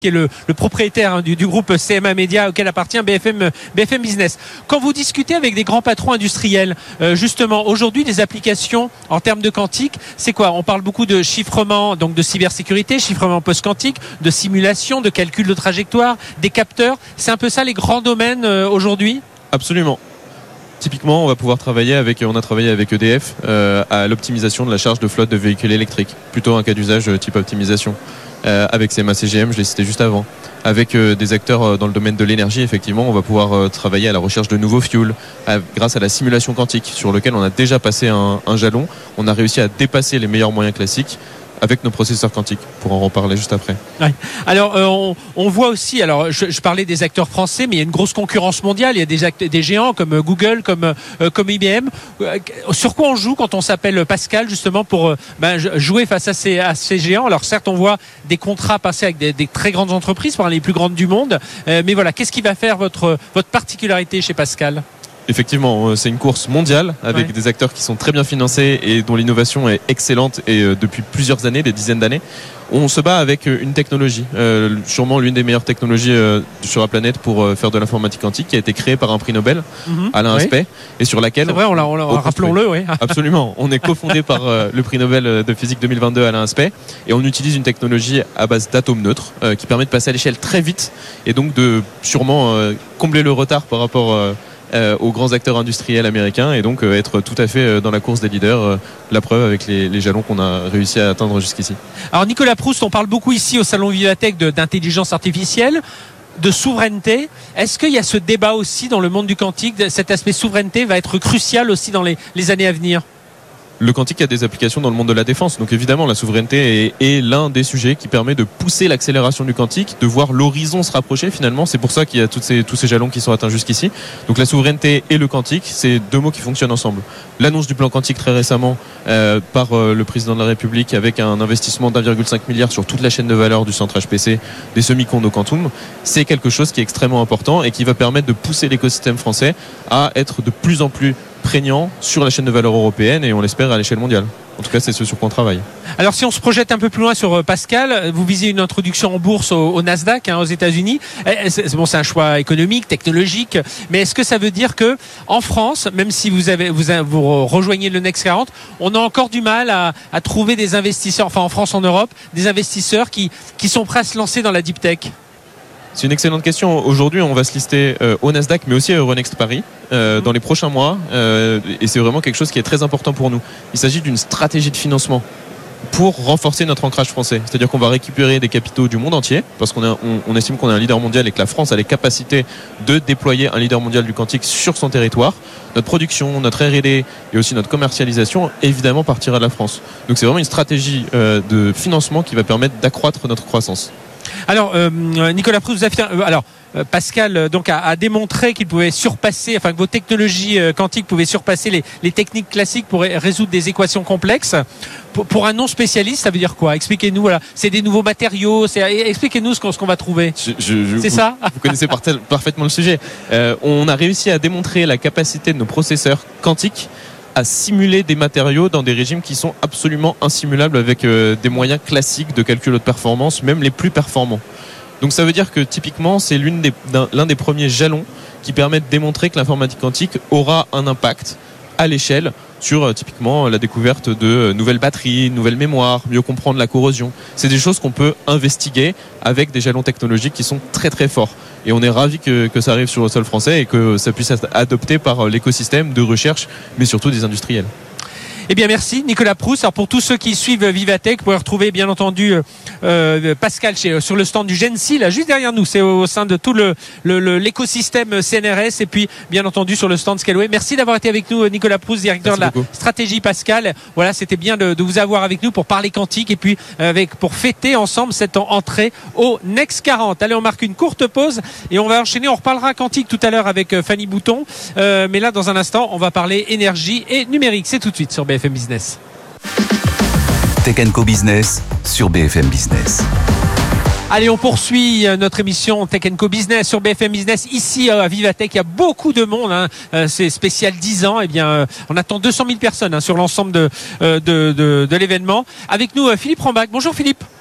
qui est le propriétaire du groupe CMA Média auquel appartient BFM Business. Quand vous discutez avec des grands patrons industriels, justement, aujourd'hui, des applications en termes de quantique, c'est quoi? On parle beaucoup de chiffrement, donc de cybersécurité, chiffrement post-quantique, de simulation, de calcul de trajectoire, des capteurs. C'est un peu ça les grands domaines aujourd'hui? Absolument. Typiquement, on a travaillé avec EDF à l'optimisation de la charge de flotte de véhicules électriques. Plutôt un cas d'usage type optimisation. Avec CMA CGM, je l'ai cité juste avant. Avec des acteurs dans le domaine de l'énergie, effectivement, on va pouvoir travailler à la recherche de nouveaux fuels grâce à la simulation quantique sur lequel on a déjà passé un jalon. On a réussi à dépasser les meilleurs moyens classiques avec nos processeurs quantiques, pour en reparler juste après. Ouais. Alors, on voit aussi, alors je parlais des acteurs français, mais il y a une grosse concurrence mondiale. Il y a des géants comme Google, comme IBM. Sur quoi on joue quand on s'appelle Pascal, justement, pour jouer face à ces géants? Alors certes, on voit des contrats passer avec des très grandes entreprises, parmi les plus grandes du monde. Mais voilà, qu'est-ce qui va faire votre particularité chez Pascal? Effectivement, c'est une course mondiale avec des acteurs qui sont très bien financés et dont l'innovation est excellente et depuis plusieurs années, des dizaines d'années. On se bat avec une technologie, sûrement l'une des meilleures technologies sur la planète pour faire de l'informatique quantique, qui a été créée par un prix Nobel, Alain Aspect, et sur laquelle... C'est vrai, rappelons-le, oui. Absolument. On est cofondé par le prix Nobel de physique 2022, Alain Aspect, et on utilise une technologie à base d'atomes neutres qui permet de passer à l'échelle très vite et donc de sûrement combler le retard par rapport... aux grands acteurs industriels américains et donc être tout à fait dans la course des leaders, la preuve avec les jalons qu'on a réussi à atteindre jusqu'ici. Alors Nicolas Proust, on parle beaucoup ici au Salon Vivatech d'intelligence artificielle, de souveraineté. Est-ce qu'il y a ce débat aussi dans le monde du quantique? Cet aspect souveraineté va être crucial aussi dans les années à venir? Le quantique a des applications dans le monde de la défense. Donc évidemment, la souveraineté est l'un des sujets qui permet de pousser l'accélération du quantique, de voir l'horizon se rapprocher finalement. C'est pour ça qu'il y a tous ces jalons qui sont atteints jusqu'ici. Donc la souveraineté et le quantique, c'est deux mots qui fonctionnent ensemble. L'annonce du plan quantique très récemment par le président de la République avec un investissement d'1,5 milliard sur toute la chaîne de valeur du centre HPC, des semi-condos au quantum, c'est quelque chose qui est extrêmement important et qui va permettre de pousser l'écosystème français à être de plus en plus prégnant sur la chaîne de valeur européenne et on l'espère à l'échelle mondiale. En tout cas, c'est ce sur quoi on travaille. Alors, si on se projette un peu plus loin sur Pascal, vous visez une introduction en bourse au Nasdaq, aux États-Unis. C'est un choix économique, technologique, mais est-ce que ça veut dire que en France, même si vous rejoignez le Next 40, on a encore du mal à trouver des investisseurs, enfin en France, en Europe, des investisseurs qui sont prêts à se lancer dans la deep tech? C'est une excellente question. Aujourd'hui, on va se lister au Nasdaq, mais aussi à Euronext Paris dans les prochains mois. Et c'est vraiment quelque chose qui est très important pour nous. Il s'agit d'une stratégie de financement pour renforcer notre ancrage français. C'est-à-dire qu'on va récupérer des capitaux du monde entier, parce qu'on estime qu'on est un leader mondial et que la France a les capacités de déployer un leader mondial du quantique sur son territoire. Notre production, notre R&D et aussi notre commercialisation, évidemment, partira de la France. Donc c'est vraiment une stratégie de financement qui va permettre d'accroître notre croissance. Alors, Nicolas Proust, vous affirmez... Pascal donc a démontré qu'il pouvait surpasser, que vos technologies quantiques pouvaient surpasser les techniques classiques pour résoudre des équations complexes. Pour un non spécialiste, ça veut dire quoi? Expliquez-nous. Voilà, c'est des nouveaux matériaux. Expliquez-nous ce qu'on va trouver. C'est ça? Vous connaissez parfaitement le sujet. On a réussi à démontrer la capacité de nos processeurs quantiques à simuler des matériaux dans des régimes qui sont absolument insimulables avec des moyens classiques de calcul de performance, même les plus performants. Donc ça veut dire que typiquement c'est l'un des premiers jalons qui permet de démontrer que l'informatique quantique aura un impact à l'échelle sur typiquement la découverte de nouvelles batteries, nouvelles mémoires, mieux comprendre la corrosion. C'est des choses qu'on peut investiguer avec des jalons technologiques qui sont très très forts. Et on est ravis que ça arrive sur le sol français et que ça puisse être adopté par l'écosystème de recherche, mais surtout des industriels. Eh bien, merci Nicolas Proust. Alors pour tous ceux qui suivent Vivatech, vous pouvez retrouver bien entendu Pascal sur le stand du Gensi, là juste derrière nous. C'est au sein de tout l'écosystème CNRS et puis bien entendu sur le stand Scaleway. Merci d'avoir été avec nous Nicolas Proust, directeur de la stratégie Pascal. Voilà, c'était bien de vous avoir avec nous pour parler quantique et puis pour fêter ensemble cette entrée au Next 40. Allez, on marque une courte pause et on va enchaîner. On reparlera quantique tout à l'heure avec Fanny Bouton. Mais là, dans un instant, on va parler énergie et numérique. C'est tout de suite sur BFM Business. Tech & Co Business sur BFM Business. Allez, on poursuit notre émission Tech & Co Business sur BFM Business. Ici à Vivatech, il y a beaucoup de monde. C'est spécial 10 ans. Eh bien, on attend 200 000 personnes sur l'ensemble de l'événement. Avec nous, Philippe Rambach. Bonjour Philippe.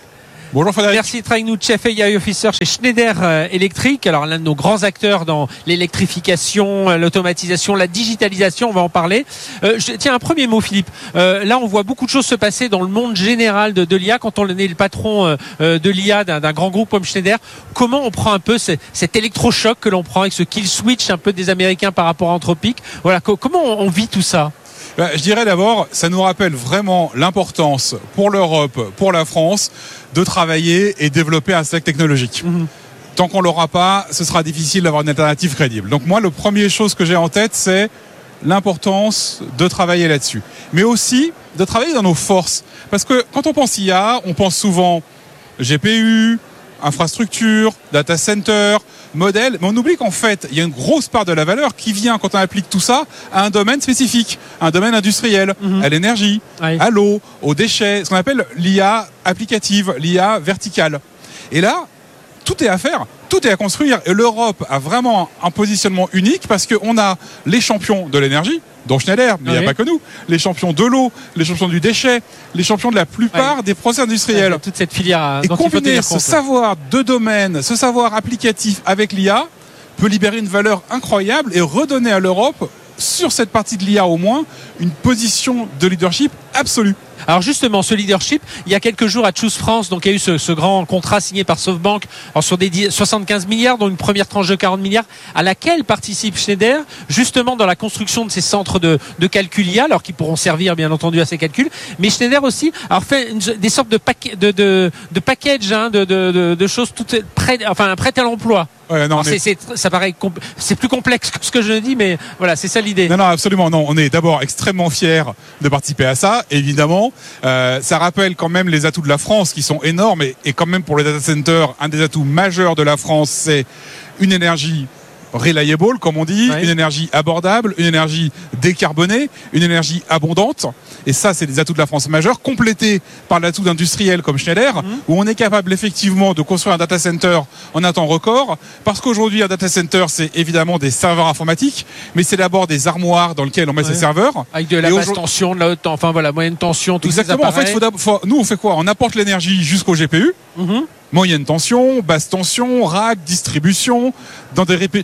Bonjour Frédéric. Merci d'être avec nous, Chef AI Officer chez Schneider Electric. Alors l'un de nos grands acteurs dans l'électrification, l'automatisation, la digitalisation, on va en parler. Tiens, un premier mot Philippe. Là on voit beaucoup de choses se passer dans le monde général de l'IA. Quand on est le patron de l'IA d'un grand groupe comme Schneider, comment on prend un peu cet électrochoc que l'on prend avec ce kill switch un peu des Américains par rapport à Anthropic? Voilà, comment on vit tout ça? Je dirais d'abord, ça nous rappelle vraiment l'importance pour l'Europe, pour la France, de travailler et développer un stack technologique. Tant qu'on ne l'aura pas, ce sera difficile d'avoir une alternative crédible. Donc moi, la première chose que j'ai en tête, c'est l'importance de travailler là-dessus. Mais aussi de travailler dans nos forces. Parce que quand on pense IA, on pense souvent GPU, infrastructure, data center, modèle, mais on oublie qu'en fait, il y a une grosse part de la valeur qui vient, quand on applique tout ça, à un domaine spécifique, un domaine industriel, à l'énergie, à l'eau, aux déchets, ce qu'on appelle l'IA applicative, l'IA verticale. Et là, tout est à faire, tout est à construire. Et l'Europe a vraiment un positionnement unique parce qu'on a les champions de l'énergie, dont Schneider, mais il n'y a pas que nous, les champions de l'eau, les champions du déchet, les champions de la plupart des process industriels. Toute cette filière. Et combiner ce savoir de domaine, ce savoir applicatif avec l'IA peut libérer une valeur incroyable et redonner à l'Europe, sur cette partie de l'IA au moins, une position de leadership absolue. Alors justement, ce leadership, il y a quelques jours à Choose France, donc il y a eu ce grand contrat signé par SoftBank sur des 75 milliards, dont une première tranche de 40 milliards, à laquelle participe Schneider, justement dans la construction de ces centres de calcul IA, alors qui pourront servir bien entendu à ces calculs. Mais Schneider aussi, alors fait des sortes de package, de choses toutes prêtes à l'emploi. Ouais, non, ça paraît c'est plus complexe que ce que je dis, mais voilà, c'est ça l'idée. Non, absolument. Non, on est d'abord extrêmement fiers de participer à ça, évidemment. Ça rappelle quand même les atouts de la France qui sont énormes et quand même pour les data centers, un des atouts majeurs de la France, c'est une énergie reliable, comme on dit, une énergie abordable, une énergie décarbonée, une énergie abondante. Et ça, c'est des atouts de la France majeurs, complétés par l'atout d'industriels comme Schneider, où on est capable effectivement de construire un data center en un temps record. Parce qu'aujourd'hui, un data center, c'est évidemment des serveurs informatiques, mais c'est d'abord des armoires dans lesquelles on met ces serveurs. Avec de la basse tension, de la haute tension, moyenne tension, tous ces appareils. En fait, nous, on fait quoi? On apporte l'énergie jusqu'au GPU. Moyenne tension, basse tension, rack, distribution, dans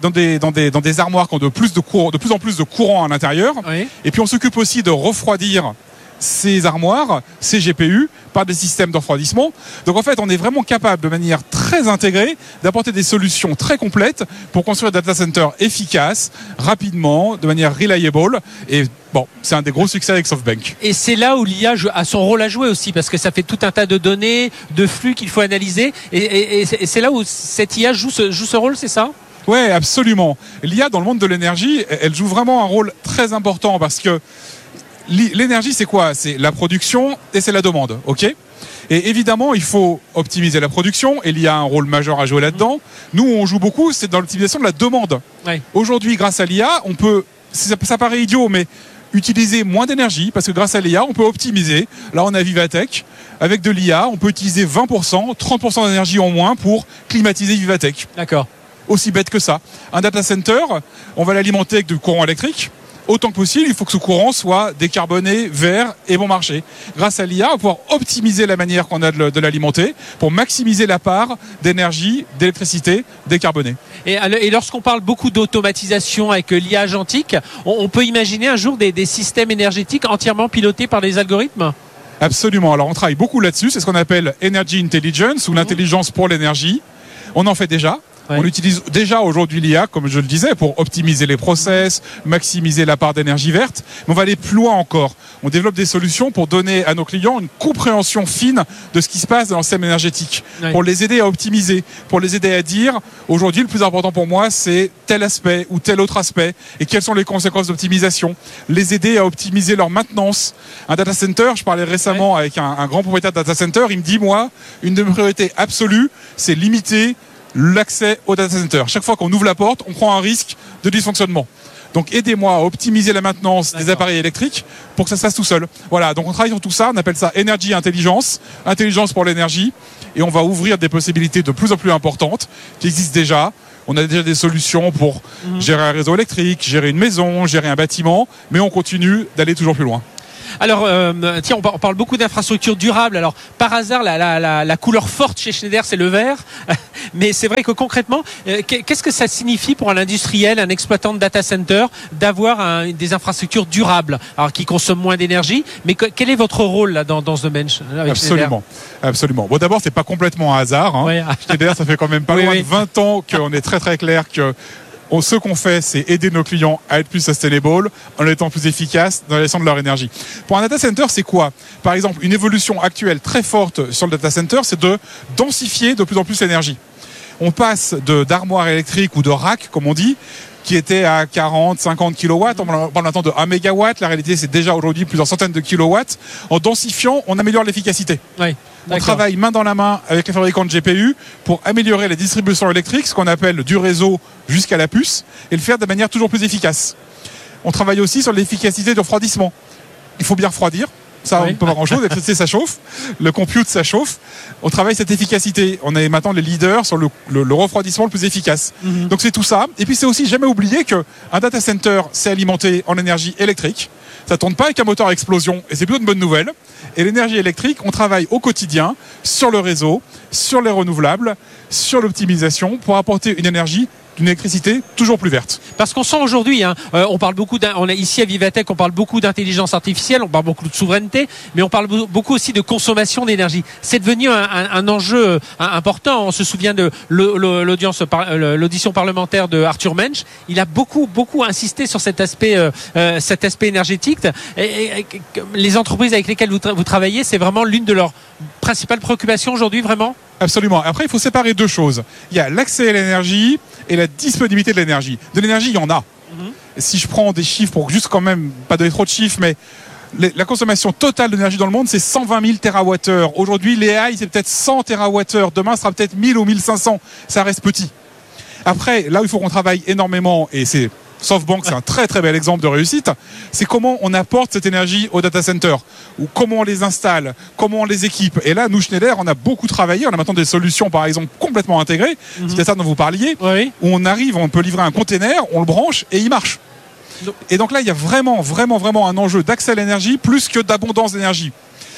des armoires qui ont de plus en plus de courant à l'intérieur. Et puis on s'occupe aussi de refroidir ces armoires, ces GPU, par des systèmes de refroidissement. Donc en fait, on est vraiment capable de manière très intégrée d'apporter des solutions très complètes pour construire des data centers efficaces, rapidement, de manière reliable. Et bon, c'est un des gros succès avec SoftBank. Et c'est là où l'IA a son rôle à jouer aussi, parce que ça fait tout un tas de données, de flux qu'il faut analyser. Et c'est là où cette IA joue ce rôle, c'est ça ? Oui, absolument. L'IA dans le monde de l'énergie, elle joue vraiment un rôle très important parce que l'énergie, c'est quoi? C'est la production et c'est la demande, ok? Et évidemment, il faut optimiser la production et il y a un rôle majeur à jouer là-dedans. Nous, on joue beaucoup, c'est dans l'optimisation de la demande. Aujourd'hui, grâce à l'IA, on peut, ça paraît idiot, mais utiliser moins d'énergie parce que grâce à l'IA, on peut optimiser. Là, on a Vivatech. Avec de l'IA, on peut utiliser 20%, 30% d'énergie en moins pour climatiser Vivatech. D'accord. Aussi bête que ça. Un data center, on va l'alimenter avec du courant électrique. Autant que possible, il faut que ce courant soit décarboné, vert et bon marché. Grâce à l'IA, on va pouvoir optimiser la manière qu'on a de l'alimenter pour maximiser la part d'énergie, d'électricité décarbonée. Et lorsqu'on parle beaucoup d'automatisation avec l'IA agentique, on peut imaginer un jour des systèmes énergétiques entièrement pilotés par des algorithmes ? Absolument. Alors on travaille beaucoup là-dessus. C'est ce qu'on appelle Energy Intelligence ou l'intelligence pour l'énergie. On en fait déjà. On utilise déjà aujourd'hui l'IA, comme je le disais, pour optimiser les process, maximiser la part d'énergie verte. Mais on va aller plus loin encore. On développe des solutions pour donner à nos clients une compréhension fine de ce qui se passe dans le système énergétique, pour les aider à optimiser, pour les aider à dire, aujourd'hui, le plus important pour moi, c'est tel aspect ou tel autre aspect, et quelles sont les conséquences d'optimisation. Les aider à optimiser leur maintenance. Un data center, je parlais récemment avec un grand propriétaire de data center, il me dit, moi, une de mes priorités absolues, c'est limiter l'accès au data center. Chaque fois qu'on ouvre la porte, on prend un risque de dysfonctionnement. Donc aidez-moi à optimiser la maintenance des appareils électriques pour que ça se fasse tout seul. Voilà, donc on travaille sur tout ça, on appelle ça Energy Intelligence, intelligence pour l'énergie, et on va ouvrir des possibilités de plus en plus importantes qui existent déjà. On a déjà des solutions pour gérer un réseau électrique, gérer une maison, gérer un bâtiment, mais on continue d'aller toujours plus loin. Alors, tiens, on parle beaucoup d'infrastructures durables. Alors, par hasard, la couleur forte chez Schneider, c'est le vert. Mais c'est vrai que concrètement, qu'est-ce que ça signifie pour un industriel, un exploitant de data center, d'avoir des infrastructures durables, alors qui consomment moins d'énergie? Mais quel est votre rôle là dans ce domaine avec Absolument, Schneider? absolument. Bon, d'abord, c'est pas complètement un hasard. Hein. Ouais. Schneider, ça fait quand même pas loin de 20 ans qu'on est très très clair que ce qu'on fait, c'est aider nos clients à être plus sustainable en étant plus efficaces dans la gestion de leur énergie. Pour un data center, c'est quoi? Par exemple, une évolution actuelle très forte sur le data center, c'est de densifier de plus en plus l'énergie. On passe d'armoires électriques ou de racks, comme on dit, qui étaient à 40, 50 kilowatts. On parle maintenant de 1 mégawatt. La réalité, c'est déjà aujourd'hui plusieurs centaines de kilowatts. En densifiant, on améliore l'efficacité. Oui. On travaille main dans la main avec les fabricants de GPU pour améliorer la distribution électrique, ce qu'on appelle du réseau jusqu'à la puce, et le faire de manière toujours plus efficace. On travaille aussi sur l'efficacité de refroidissement. Il faut bien refroidir. Ça, on ne peut pas grand-chose. L'électricité, ça chauffe. Le compute, ça chauffe. On travaille cette efficacité. On est maintenant les leaders sur le refroidissement le plus efficace. Mm-hmm. Donc, c'est tout ça. Et puis, c'est aussi jamais oublier qu'un data center, c'est alimenté en énergie électrique. Ça ne tourne pas avec un moteur à explosion. Et c'est plutôt une bonne nouvelle. Et l'énergie électrique, on travaille au quotidien sur le réseau, sur les renouvelables, sur l'optimisation pour apporter une énergie, d'une électricité toujours plus verte. Parce qu'on sent aujourd'hui, on parle beaucoup, on a ici à Vivatech, on parle beaucoup d'intelligence artificielle, on parle beaucoup de souveraineté, mais on parle beaucoup aussi de consommation d'énergie. C'est devenu un enjeu important. On se souvient de l'audition parlementaire de Arthur Mensch. Il a beaucoup insisté sur cet aspect énergétique. Et les entreprises avec lesquelles vous travaillez, c'est vraiment l'une de leurs principales préoccupations aujourd'hui, vraiment? Absolument. Après, il faut séparer deux choses. Il y a l'accès à l'énergie et la disponibilité de l'énergie. De l'énergie, il y en a. Mm-hmm. Si je prends des chiffres pour juste quand même pas donner trop de chiffres, mais la consommation totale d'énergie dans le monde, c'est 120 000 TWh. Aujourd'hui, l'AI, c'est peut-être 100 TWh. Demain, ce sera peut-être 1000 ou 1500. Ça reste petit. Après, là où il faut qu'on travaille énormément, et c'est SoftBank, c'est un très très bel exemple de réussite, c'est comment on apporte cette énergie aux data centers, ou comment on les installe, comment on les équipe. Et là, nous, Schneider, on a beaucoup travaillé, on a maintenant des solutions, par exemple, complètement intégrées, c'est ça dont vous parliez, où on arrive, on peut livrer un container, on le branche et il marche. Et donc là, il y a vraiment un enjeu d'accès à l'énergie plus que d'abondance d'énergie.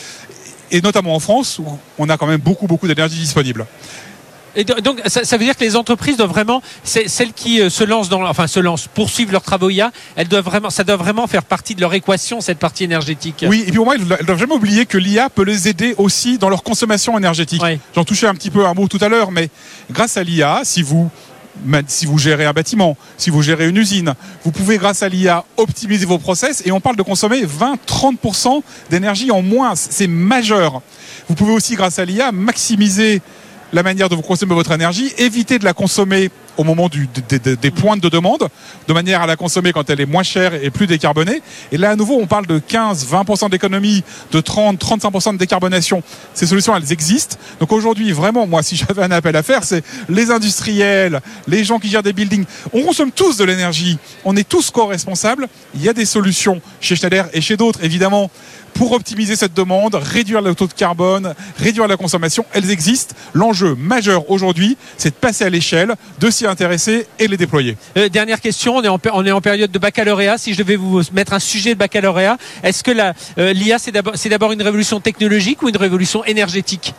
Et notamment en France, où on a quand même beaucoup d'énergie disponible. Et donc, ça veut dire que les entreprises doivent vraiment, celles qui poursuivent leurs travaux IA, ça doit vraiment faire partie de leur équation, cette partie énergétique. Oui, et puis au moins, ils ne doivent jamais oublier que l'IA peut les aider aussi dans leur consommation énergétique. Oui. J'en touchais un petit peu un mot tout à l'heure, mais grâce à l'IA, si vous gérez un bâtiment, si vous gérez une usine, vous pouvez, grâce à l'IA, optimiser vos process, et on parle de consommer 20-30% d'énergie en moins. C'est majeur. Vous pouvez aussi, grâce à l'IA, maximiser la manière de vous consommer votre énergie, éviter de la consommer au moment des pointes de demande, de manière à la consommer quand elle est moins chère et plus décarbonée. Et là, à nouveau, on parle de 15-20% d'économie, de 30-35% de décarbonation. Ces solutions, elles existent. Donc aujourd'hui, vraiment, moi, si j'avais un appel à faire, c'est les industriels, les gens qui gèrent des buildings. On consomme tous de l'énergie. On est tous co-responsables. Il y a des solutions chez Schneider et chez d'autres, évidemment, pour optimiser cette demande, réduire le taux de carbone, réduire la consommation. Elles existent. L'enjeu majeur aujourd'hui, c'est de passer à l'échelle, de s'y intéresser et les déployer. Dernière question, on est en période de baccalauréat. Si je devais vous mettre un sujet de baccalauréat, est-ce que l'IA, c'est d'abord une révolution technologique ou une révolution énergétique?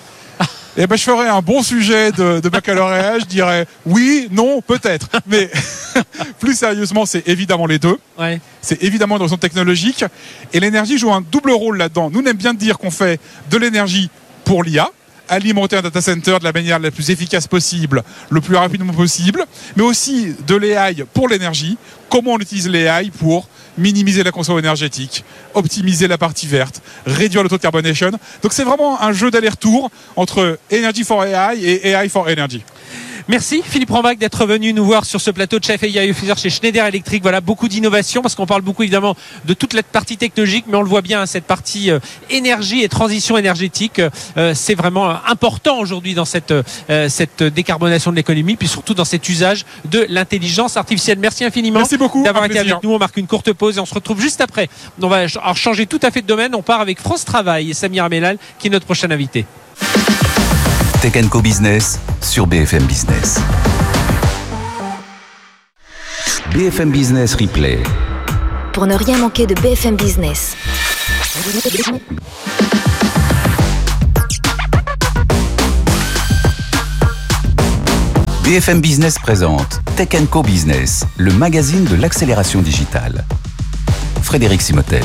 Eh ben, je ferais un bon sujet de baccalauréat. Je dirais oui, non, peut-être. Mais plus sérieusement, c'est évidemment les deux. Ouais. C'est évidemment une révolution technologique. Et l'énergie joue un double rôle là-dedans. Nous, on aime bien dire qu'on fait de l'énergie pour l'IA, alimenter un data center de la manière la plus efficace possible, le plus rapidement possible, mais aussi de l'AI pour l'énergie. Comment on utilise l'AI pour minimiser la consommation énergétique, optimiser la partie verte, réduire le taux de carbonation. Donc c'est vraiment un jeu d'aller-retour entre Energy for AI et AI for Energy. Merci Philippe Rambach d'être venu nous voir sur ce plateau de Chef AI Officer chez Schneider Electric. Voilà, beaucoup d'innovation parce qu'on parle beaucoup évidemment de toute la partie technologique, mais on le voit bien, cette partie énergie et transition énergétique, c'est vraiment important aujourd'hui dans cette décarbonation de l'économie, puis surtout dans cet usage de l'intelligence artificielle. Merci infiniment. Merci beaucoup d'avoir été avec nous. On marque une courte pause et on se retrouve juste après. On va changer tout à fait de domaine. On part avec France Travail et Samir Melal qui est notre prochain invité. Tech & Co Business sur BFM Business. BFM Business Replay. Pour ne rien manquer de BFM Business, BFM Business présente Tech Co Business, le magazine de l'accélération digitale. Frédéric Simotel.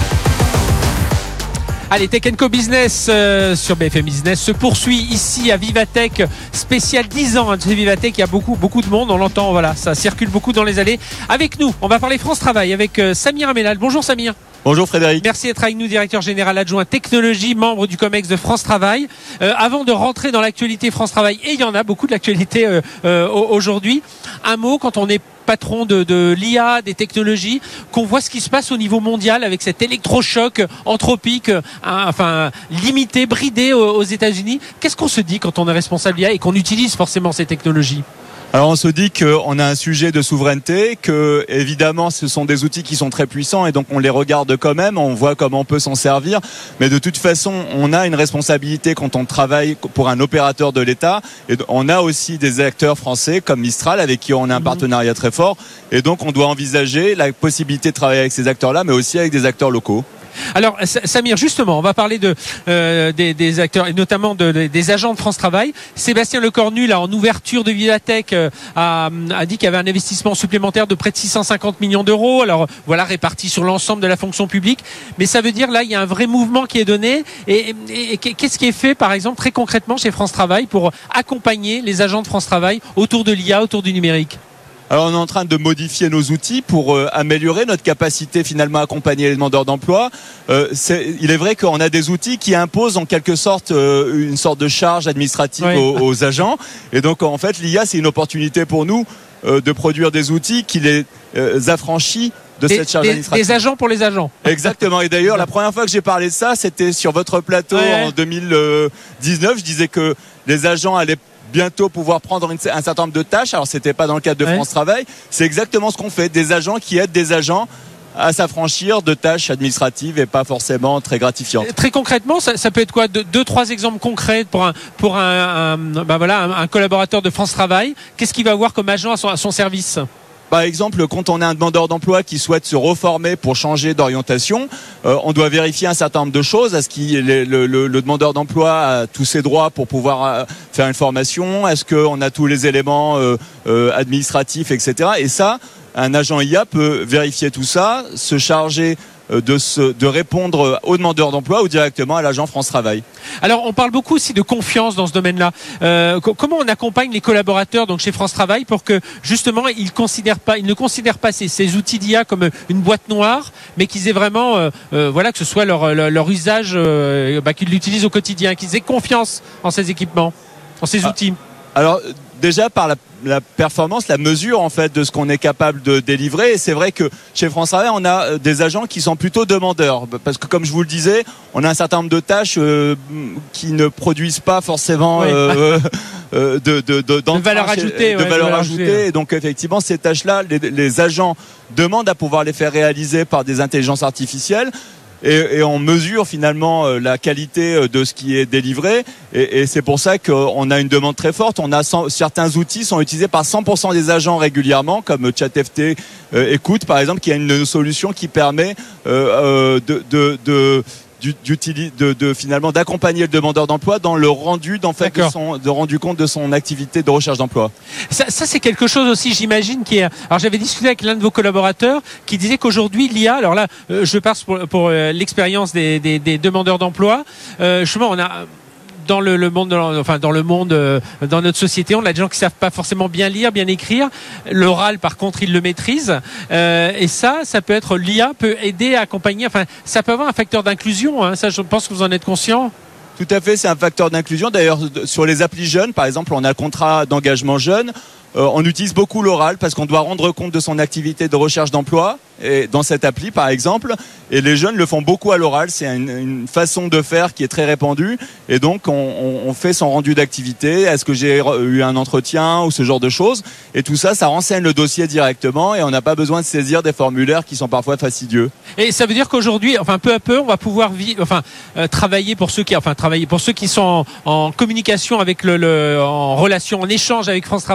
Allez, Tech Co Business sur BFM Business se poursuit ici à Vivatech, spécial 10 ans de Vivatech. Il y a beaucoup de monde, on l'entend, voilà, ça circule beaucoup dans les allées. Avec nous, on va parler France Travail avec Samir Amelal. Bonjour Samir. Bonjour Frédéric. Merci d'être avec nous, directeur général adjoint technologie, membre du COMEX de France Travail. Avant de rentrer dans l'actualité France Travail, et il y en a beaucoup de l'actualité aujourd'hui, un mot quand on est patron de l'IA, des technologies, qu'on voit ce qui se passe au niveau mondial avec cet électrochoc anthropique, limité, bridé aux États-Unis. Qu'est-ce qu'on se dit quand on est responsable d'IA et qu'on utilise forcément ces technologies ? Alors on se dit qu'on a un sujet de souveraineté, que évidemment ce sont des outils qui sont très puissants et donc on les regarde quand même, on voit comment on peut s'en servir, mais de toute façon on a une responsabilité quand on travaille pour un opérateur de l'État, et on a aussi des acteurs français comme Mistral avec qui on a un partenariat très fort, et donc on doit envisager la possibilité de travailler avec ces acteurs-là, mais aussi avec des acteurs locaux. Alors Samir, justement, on va parler des acteurs et notamment des agents de France Travail. Sébastien Lecornu, là, en ouverture de Vivatech, a dit qu'il y avait un investissement supplémentaire de près de 650 millions d'euros. Alors voilà, réparti sur l'ensemble de la fonction publique. Mais ça veut dire là, il y a un vrai mouvement qui est donné. Et qu'est-ce qui est fait, par exemple, très concrètement chez France Travail pour accompagner les agents de France Travail autour de l'IA, autour du numérique ? Alors on est en train de modifier nos outils pour améliorer notre capacité finalement à accompagner les demandeurs d'emploi. Il est vrai qu'on a des outils qui imposent en quelque sorte une sorte de charge administrative aux agents. Et donc en fait l'IA c'est une opportunité pour nous de produire des outils qui les affranchit de cette charge administrative. Des agents pour les agents. Exactement. Et d'ailleurs la première fois que j'ai parlé de ça c'était sur votre plateau en 2019. Je disais que les agents allaient bientôt pouvoir prendre un certain nombre de tâches. Alors c'était pas dans le cadre de France Travail, c'est exactement ce qu'on fait, des agents qui aident des agents à s'affranchir de tâches administratives et pas forcément très gratifiantes. Très concrètement, ça peut être quoi ? Deux, trois exemples concrets pour un collaborateur de France Travail. Qu'est-ce qu'il va avoir comme agent à son service ? Par exemple, quand on a un demandeur d'emploi qui souhaite se reformer pour changer d'orientation, on doit vérifier un certain nombre de choses. Est-ce que le demandeur d'emploi a tous ses droits pour pouvoir faire une formation ? Est-ce qu'on a tous les éléments administratifs, etc. Et ça, un agent IA peut vérifier tout ça, se charger de répondre aux demandeurs d'emploi ou directement à l'agent France Travail. Alors on parle beaucoup aussi de confiance dans ce domaine-là. Comment on accompagne les collaborateurs donc chez France Travail pour que justement ils ne considèrent pas ces outils d'IA comme une boîte noire, mais qu'ils aient vraiment que ce soit leur usage, qu'ils l'utilisent au quotidien, qu'ils aient confiance en ces équipements, en ces outils. Alors déjà par la performance, la mesure en fait de ce qu'on est capable de délivrer. Et c'est vrai que chez France Travail, on a des agents qui sont plutôt demandeurs, parce que comme je vous le disais, on a un certain nombre de tâches qui ne produisent pas forcément de valeur ajoutée. Et donc effectivement, ces tâches-là, les agents demandent à pouvoir les faire réaliser par des intelligences artificielles. Et on mesure finalement la qualité de ce qui est délivré, et c'est pour ça qu'on a une demande très forte. Certains outils sont utilisés par 100% des agents régulièrement, comme ChatFT Écoute par exemple, qui a une solution qui permet finalement d'accompagner le demandeur d'emploi dans le rendu de rendu compte de son activité de recherche d'emploi. Ça c'est quelque chose aussi, j'imagine, qui est. Alors j'avais discuté avec l'un de vos collaborateurs qui disait qu'aujourd'hui l'IA, alors là je passe pour l'expérience des demandeurs d'emploi, justement on a dans le monde, dans notre société, on a des gens qui savent pas forcément bien lire, bien écrire. L'oral, par contre, ils le maîtrisent. Et ça peut être, l'IA peut aider à accompagner. Enfin, ça peut avoir un facteur d'inclusion. Hein. Ça, je pense que vous en êtes conscient. Tout à fait, c'est un facteur d'inclusion. D'ailleurs, sur les applis jeunes, par exemple, on a le contrat d'engagement jeune. On utilise beaucoup l'oral parce qu'on doit rendre compte de son activité de recherche d'emploi, et dans cette appli par exemple, et les jeunes le font beaucoup à l'oral. C'est une façon de faire qui est très répandue, et donc on fait son rendu d'activité, est-ce que j'ai eu un entretien ou ce genre de choses, et tout ça renseigne le dossier directement, et on n'a pas besoin de saisir des formulaires qui sont parfois fastidieux. Et ça veut dire qu'aujourd'hui, peu à peu, on va pouvoir travailler pour ceux qui sont en communication avec en relation, en échange avec France Travail,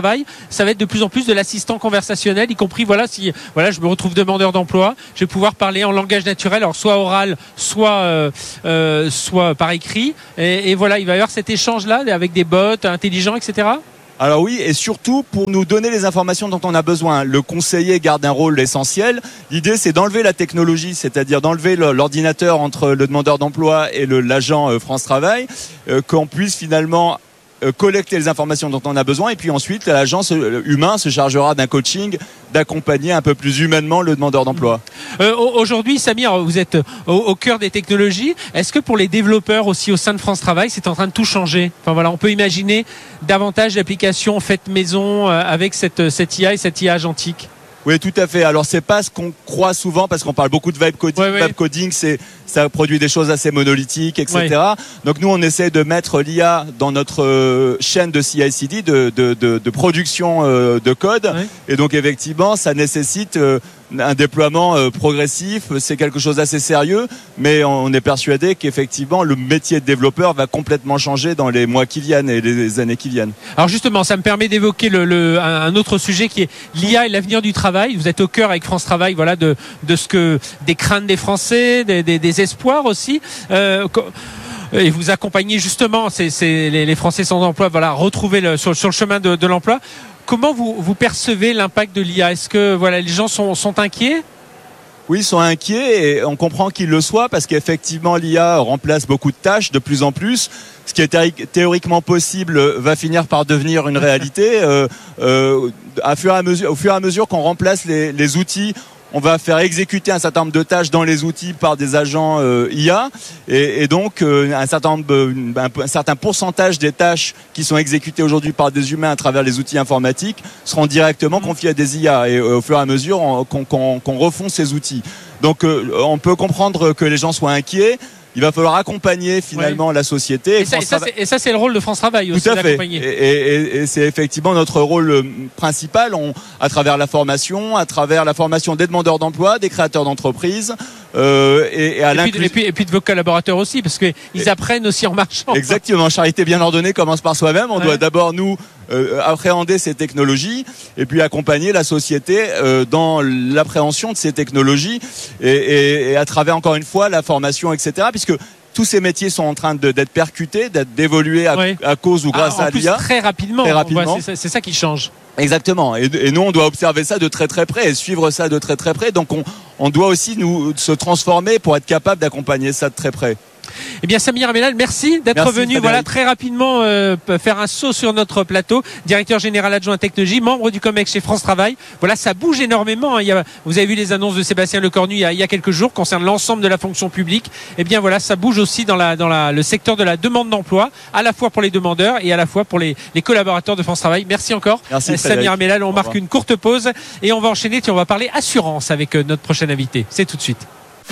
ça va être de plus en plus de l'assistant conversationnel, y compris si je me retrouve demandeur d'emploi, je vais pouvoir parler en langage naturel, alors soit oral, soit par écrit, et voilà, il va y avoir cet échange là avec des bots intelligents, etc. Alors oui, et surtout pour nous donner les informations dont on a besoin. Le conseiller garde un rôle essentiel. L'idée, c'est d'enlever la technologie, c'est-à-dire d'enlever l'ordinateur entre le demandeur d'emploi et l'agent France Travail, qu'on puisse finalement collecter les informations dont on a besoin, et puis ensuite l'agent humain se chargera d'un coaching, d'accompagner un peu plus humainement le demandeur d'emploi. Aujourd'hui, Samir, vous êtes au cœur des technologies. Est-ce que pour les développeurs aussi au sein de France Travail, c'est en train de tout changer? On peut imaginer davantage d'applications faites maison avec cette IA et cette IA agentique. Oui, tout à fait. Alors, c'est pas ce qu'on croit souvent, parce qu'on parle beaucoup de vibe coding. Vibe coding, ça produit des choses assez monolithiques, etc. Ouais. Donc, nous, on essaie de mettre l'IA dans notre chaîne de CI/CD, de production de code. Ouais. Et donc, effectivement, ça nécessite un déploiement progressif. C'est quelque chose d'assez sérieux, mais on est persuadé qu'effectivement, le métier de développeur va complètement changer dans les mois qui viennent et les années qui viennent. Alors, justement, ça me permet d'évoquer un autre sujet qui est l'IA et l'avenir du travail. Vous êtes au cœur avec France Travail, de des craintes des Français, des espoirs aussi. Et vous accompagnez justement les Français sans emploi, retrouver sur le chemin de l'emploi. Comment vous percevez l'impact de l'IA? Est-ce que les gens sont inquiets? Oui, ils sont inquiets, et on comprend qu'ils le soient, parce qu'effectivement l'IA remplace beaucoup de tâches de plus en plus. Ce qui est théoriquement possible va finir par devenir une réalité. Au fur et à mesure qu'on remplace les outils, on va faire exécuter un certain nombre de tâches dans les outils par des agents IA, et donc un certain pourcentage des tâches qui sont exécutées aujourd'hui par des humains à travers les outils informatiques seront directement confiées à des IA, et au fur et à mesure qu'on refond ces outils. Donc on peut comprendre que les gens soient inquiets. Il va falloir accompagner finalement la société. Et ça, c'est le rôle de France Travail aussi, d'accompagner. Et c'est effectivement notre rôle principal, à travers la formation des demandeurs d'emploi, des créateurs d'entreprises. Et puis de vos collaborateurs aussi, parce qu'ils apprennent aussi en marchant. Exactement. Charité bien ordonnée commence par soi-même. On doit d'abord nous appréhender ces technologies, et puis accompagner la société dans l'appréhension de ces technologies, et à travers encore une fois la formation, etc. Puisque tous ces métiers sont en train d'être percutés, d'évoluer à cause ou grâce à l'IA. Très rapidement. C'est ça qui change. Exactement. Et nous, on doit observer ça de très très près et suivre ça de très très près. Donc on doit aussi se transformer pour être capable d'accompagner ça de très près. Eh bien, Samir Amelal, merci d'être venu très rapidement faire un saut sur notre plateau. Directeur général adjoint technologie, membre du COMEX chez France Travail. Ça bouge énormément. Vous avez vu les annonces de Sébastien Lecornu il y a quelques jours concernant l'ensemble de la fonction publique. Eh bien ça bouge aussi dans le secteur de la demande d'emploi, à la fois pour les demandeurs et à la fois pour les collaborateurs de France Travail. Merci encore. Merci Samir Amelal. On marque une courte pause et on va enchaîner. On va parler assurance avec notre prochain invité. C'est tout de suite.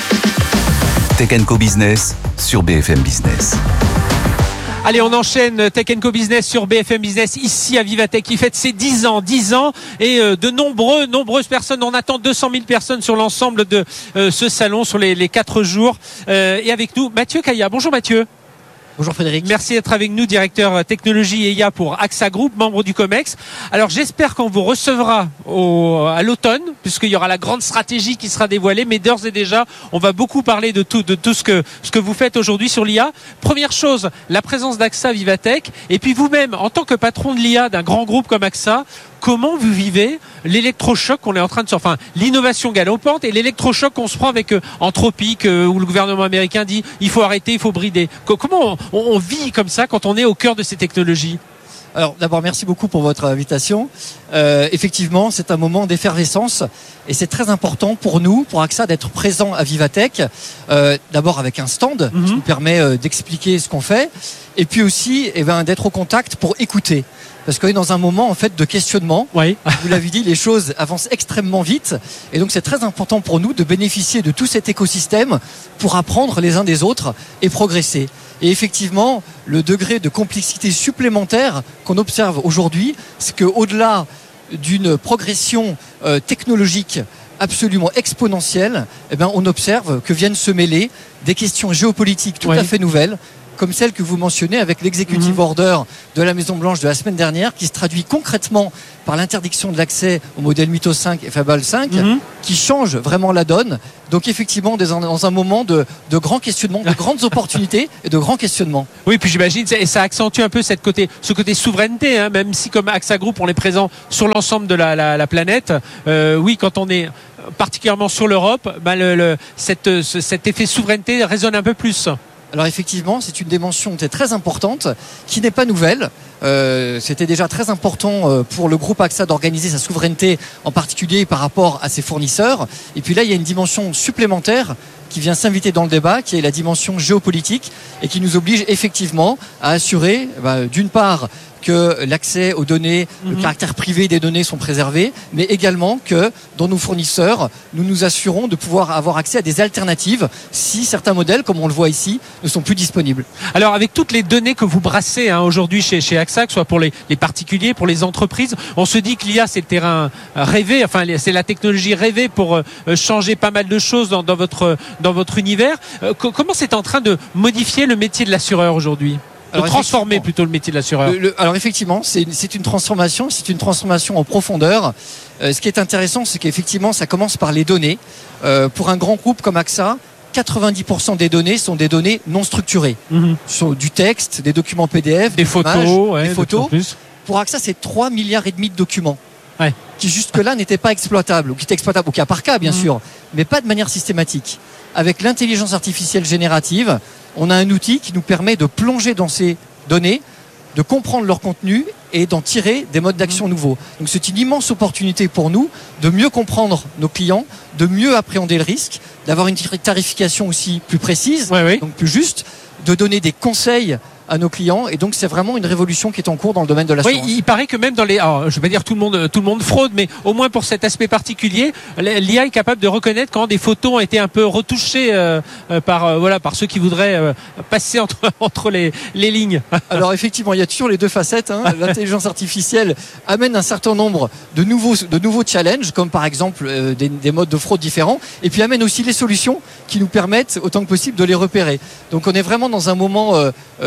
Tech & Co Business sur BFM Business. Allez, on enchaîne Tech & Co Business sur BFM Business, ici à Vivatech, qui fête ses 10 ans, et de nombreuses personnes. On attend 200 000 personnes sur l'ensemble de ce salon, sur les 4 jours. Et avec nous, Mathieu Caillat. Bonjour Mathieu. Bonjour Frédéric. Merci d'être avec nous, directeur technologie et IA pour AXA Group, membre du COMEX. Alors j'espère qu'on vous recevra à l'automne, puisqu'il y aura la grande stratégie qui sera dévoilée, mais d'ores et déjà, on va beaucoup parler de tout ce que vous faites aujourd'hui sur l'IA. Première chose, la présence d'AXA Vivatech, et puis vous-même, en tant que patron de l'IA d'un grand groupe comme AXA, comment vous vivez l'électrochoc qu'on est en train de sortir, l'innovation galopante et l'électrochoc qu'on se prend avec Anthropic, où le gouvernement américain dit il faut arrêter, il faut brider. Comment on vit comme ça quand on est au cœur de ces technologies? Alors d'abord, merci beaucoup pour votre invitation. Effectivement, c'est un moment d'effervescence et c'est très important pour nous, pour AXA, d'être présent à Vivatech. D'abord avec un stand qui nous permet d'expliquer ce qu'on fait, et puis aussi d'être au contact pour écouter. Parce qu'on est dans un moment en fait de questionnement. Oui. Vous l'avez dit, les choses avancent extrêmement vite, et donc c'est très important pour nous de bénéficier de tout cet écosystème pour apprendre les uns des autres et progresser. Et effectivement, le degré de complexité supplémentaire qu'on observe aujourd'hui, c'est qu'au-delà d'une progression technologique absolument exponentielle, on observe que viennent se mêler des questions géopolitiques tout à fait nouvelles, comme celle que vous mentionnez avec l'executive order de la Maison-Blanche de la semaine dernière, qui se traduit concrètement par l'interdiction de l'accès au modèle Mythos 5 et Fable 5, qui change vraiment la donne. Donc effectivement, dans un moment de grands questionnements, de grandes opportunités et de grands questionnements. Oui, puis j'imagine, et ça accentue un peu ce côté souveraineté, hein, même si comme AXA Group, on est présent sur l'ensemble de la planète. Oui, quand on est particulièrement sur l'Europe, cet effet souveraineté résonne un peu plus. Alors effectivement, c'est une dimension très importante qui n'est pas nouvelle. C'était déjà très important pour le groupe AXA d'organiser sa souveraineté, en particulier par rapport à ses fournisseurs. Et puis là, il y a une dimension supplémentaire qui vient s'inviter dans le débat, qui est la dimension géopolitique et qui nous oblige effectivement à assurer, d'une part, que l'accès aux données, le caractère privé des données sont préservés, mais également que dans nos fournisseurs, nous nous assurons de pouvoir avoir accès à des alternatives si certains modèles, comme on le voit ici, ne sont plus disponibles. Alors avec toutes les données que vous brassez aujourd'hui chez AXA, que ce soit pour les particuliers, pour les entreprises, on se dit que l'IA c'est le terrain rêvé, enfin c'est la technologie rêvée pour changer pas mal de choses dans votre univers. Comment c'est en train de modifier le métier de l'assureur aujourd'hui ? De transformer plutôt le métier de l'assureur. Alors effectivement, c'est une transformation en profondeur. Ce qui est intéressant, c'est qu'effectivement, ça commence par les données. Pour un grand groupe comme AXA, 90% des données sont des données non structurées. Sur du texte, des documents PDF, des photos, des photos. Pour AXA, c'est 3,5 milliards de documents. Qui jusque-là n'étaient pas exploitables, ou qui étaient exploitables au cas par cas, bien sûr, mais pas de manière systématique. Avec l'intelligence artificielle générative, on a un outil qui nous permet de plonger dans ces données, de comprendre leur contenu et d'en tirer des modes d'action nouveaux. Donc c'est une immense opportunité pour nous de mieux comprendre nos clients, de mieux appréhender le risque, d'avoir une tarification aussi plus précise, donc plus juste, de donner des conseils à nos clients, et donc c'est vraiment une révolution qui est en cours dans le domaine de l'assurance. Oui, il paraît que même dans je vais pas dire tout le monde fraude, mais au moins pour cet aspect particulier, l'IA est capable de reconnaître quand des photos ont été un peu retouchées par ceux qui voudraient passer entre les lignes. Alors effectivement, il y a toujours les deux facettes. L'intelligence artificielle amène un certain nombre de nouveaux challenges, comme par exemple des modes de fraude différents, et puis amène aussi les solutions qui nous permettent autant que possible de les repérer. Donc on est vraiment dans un moment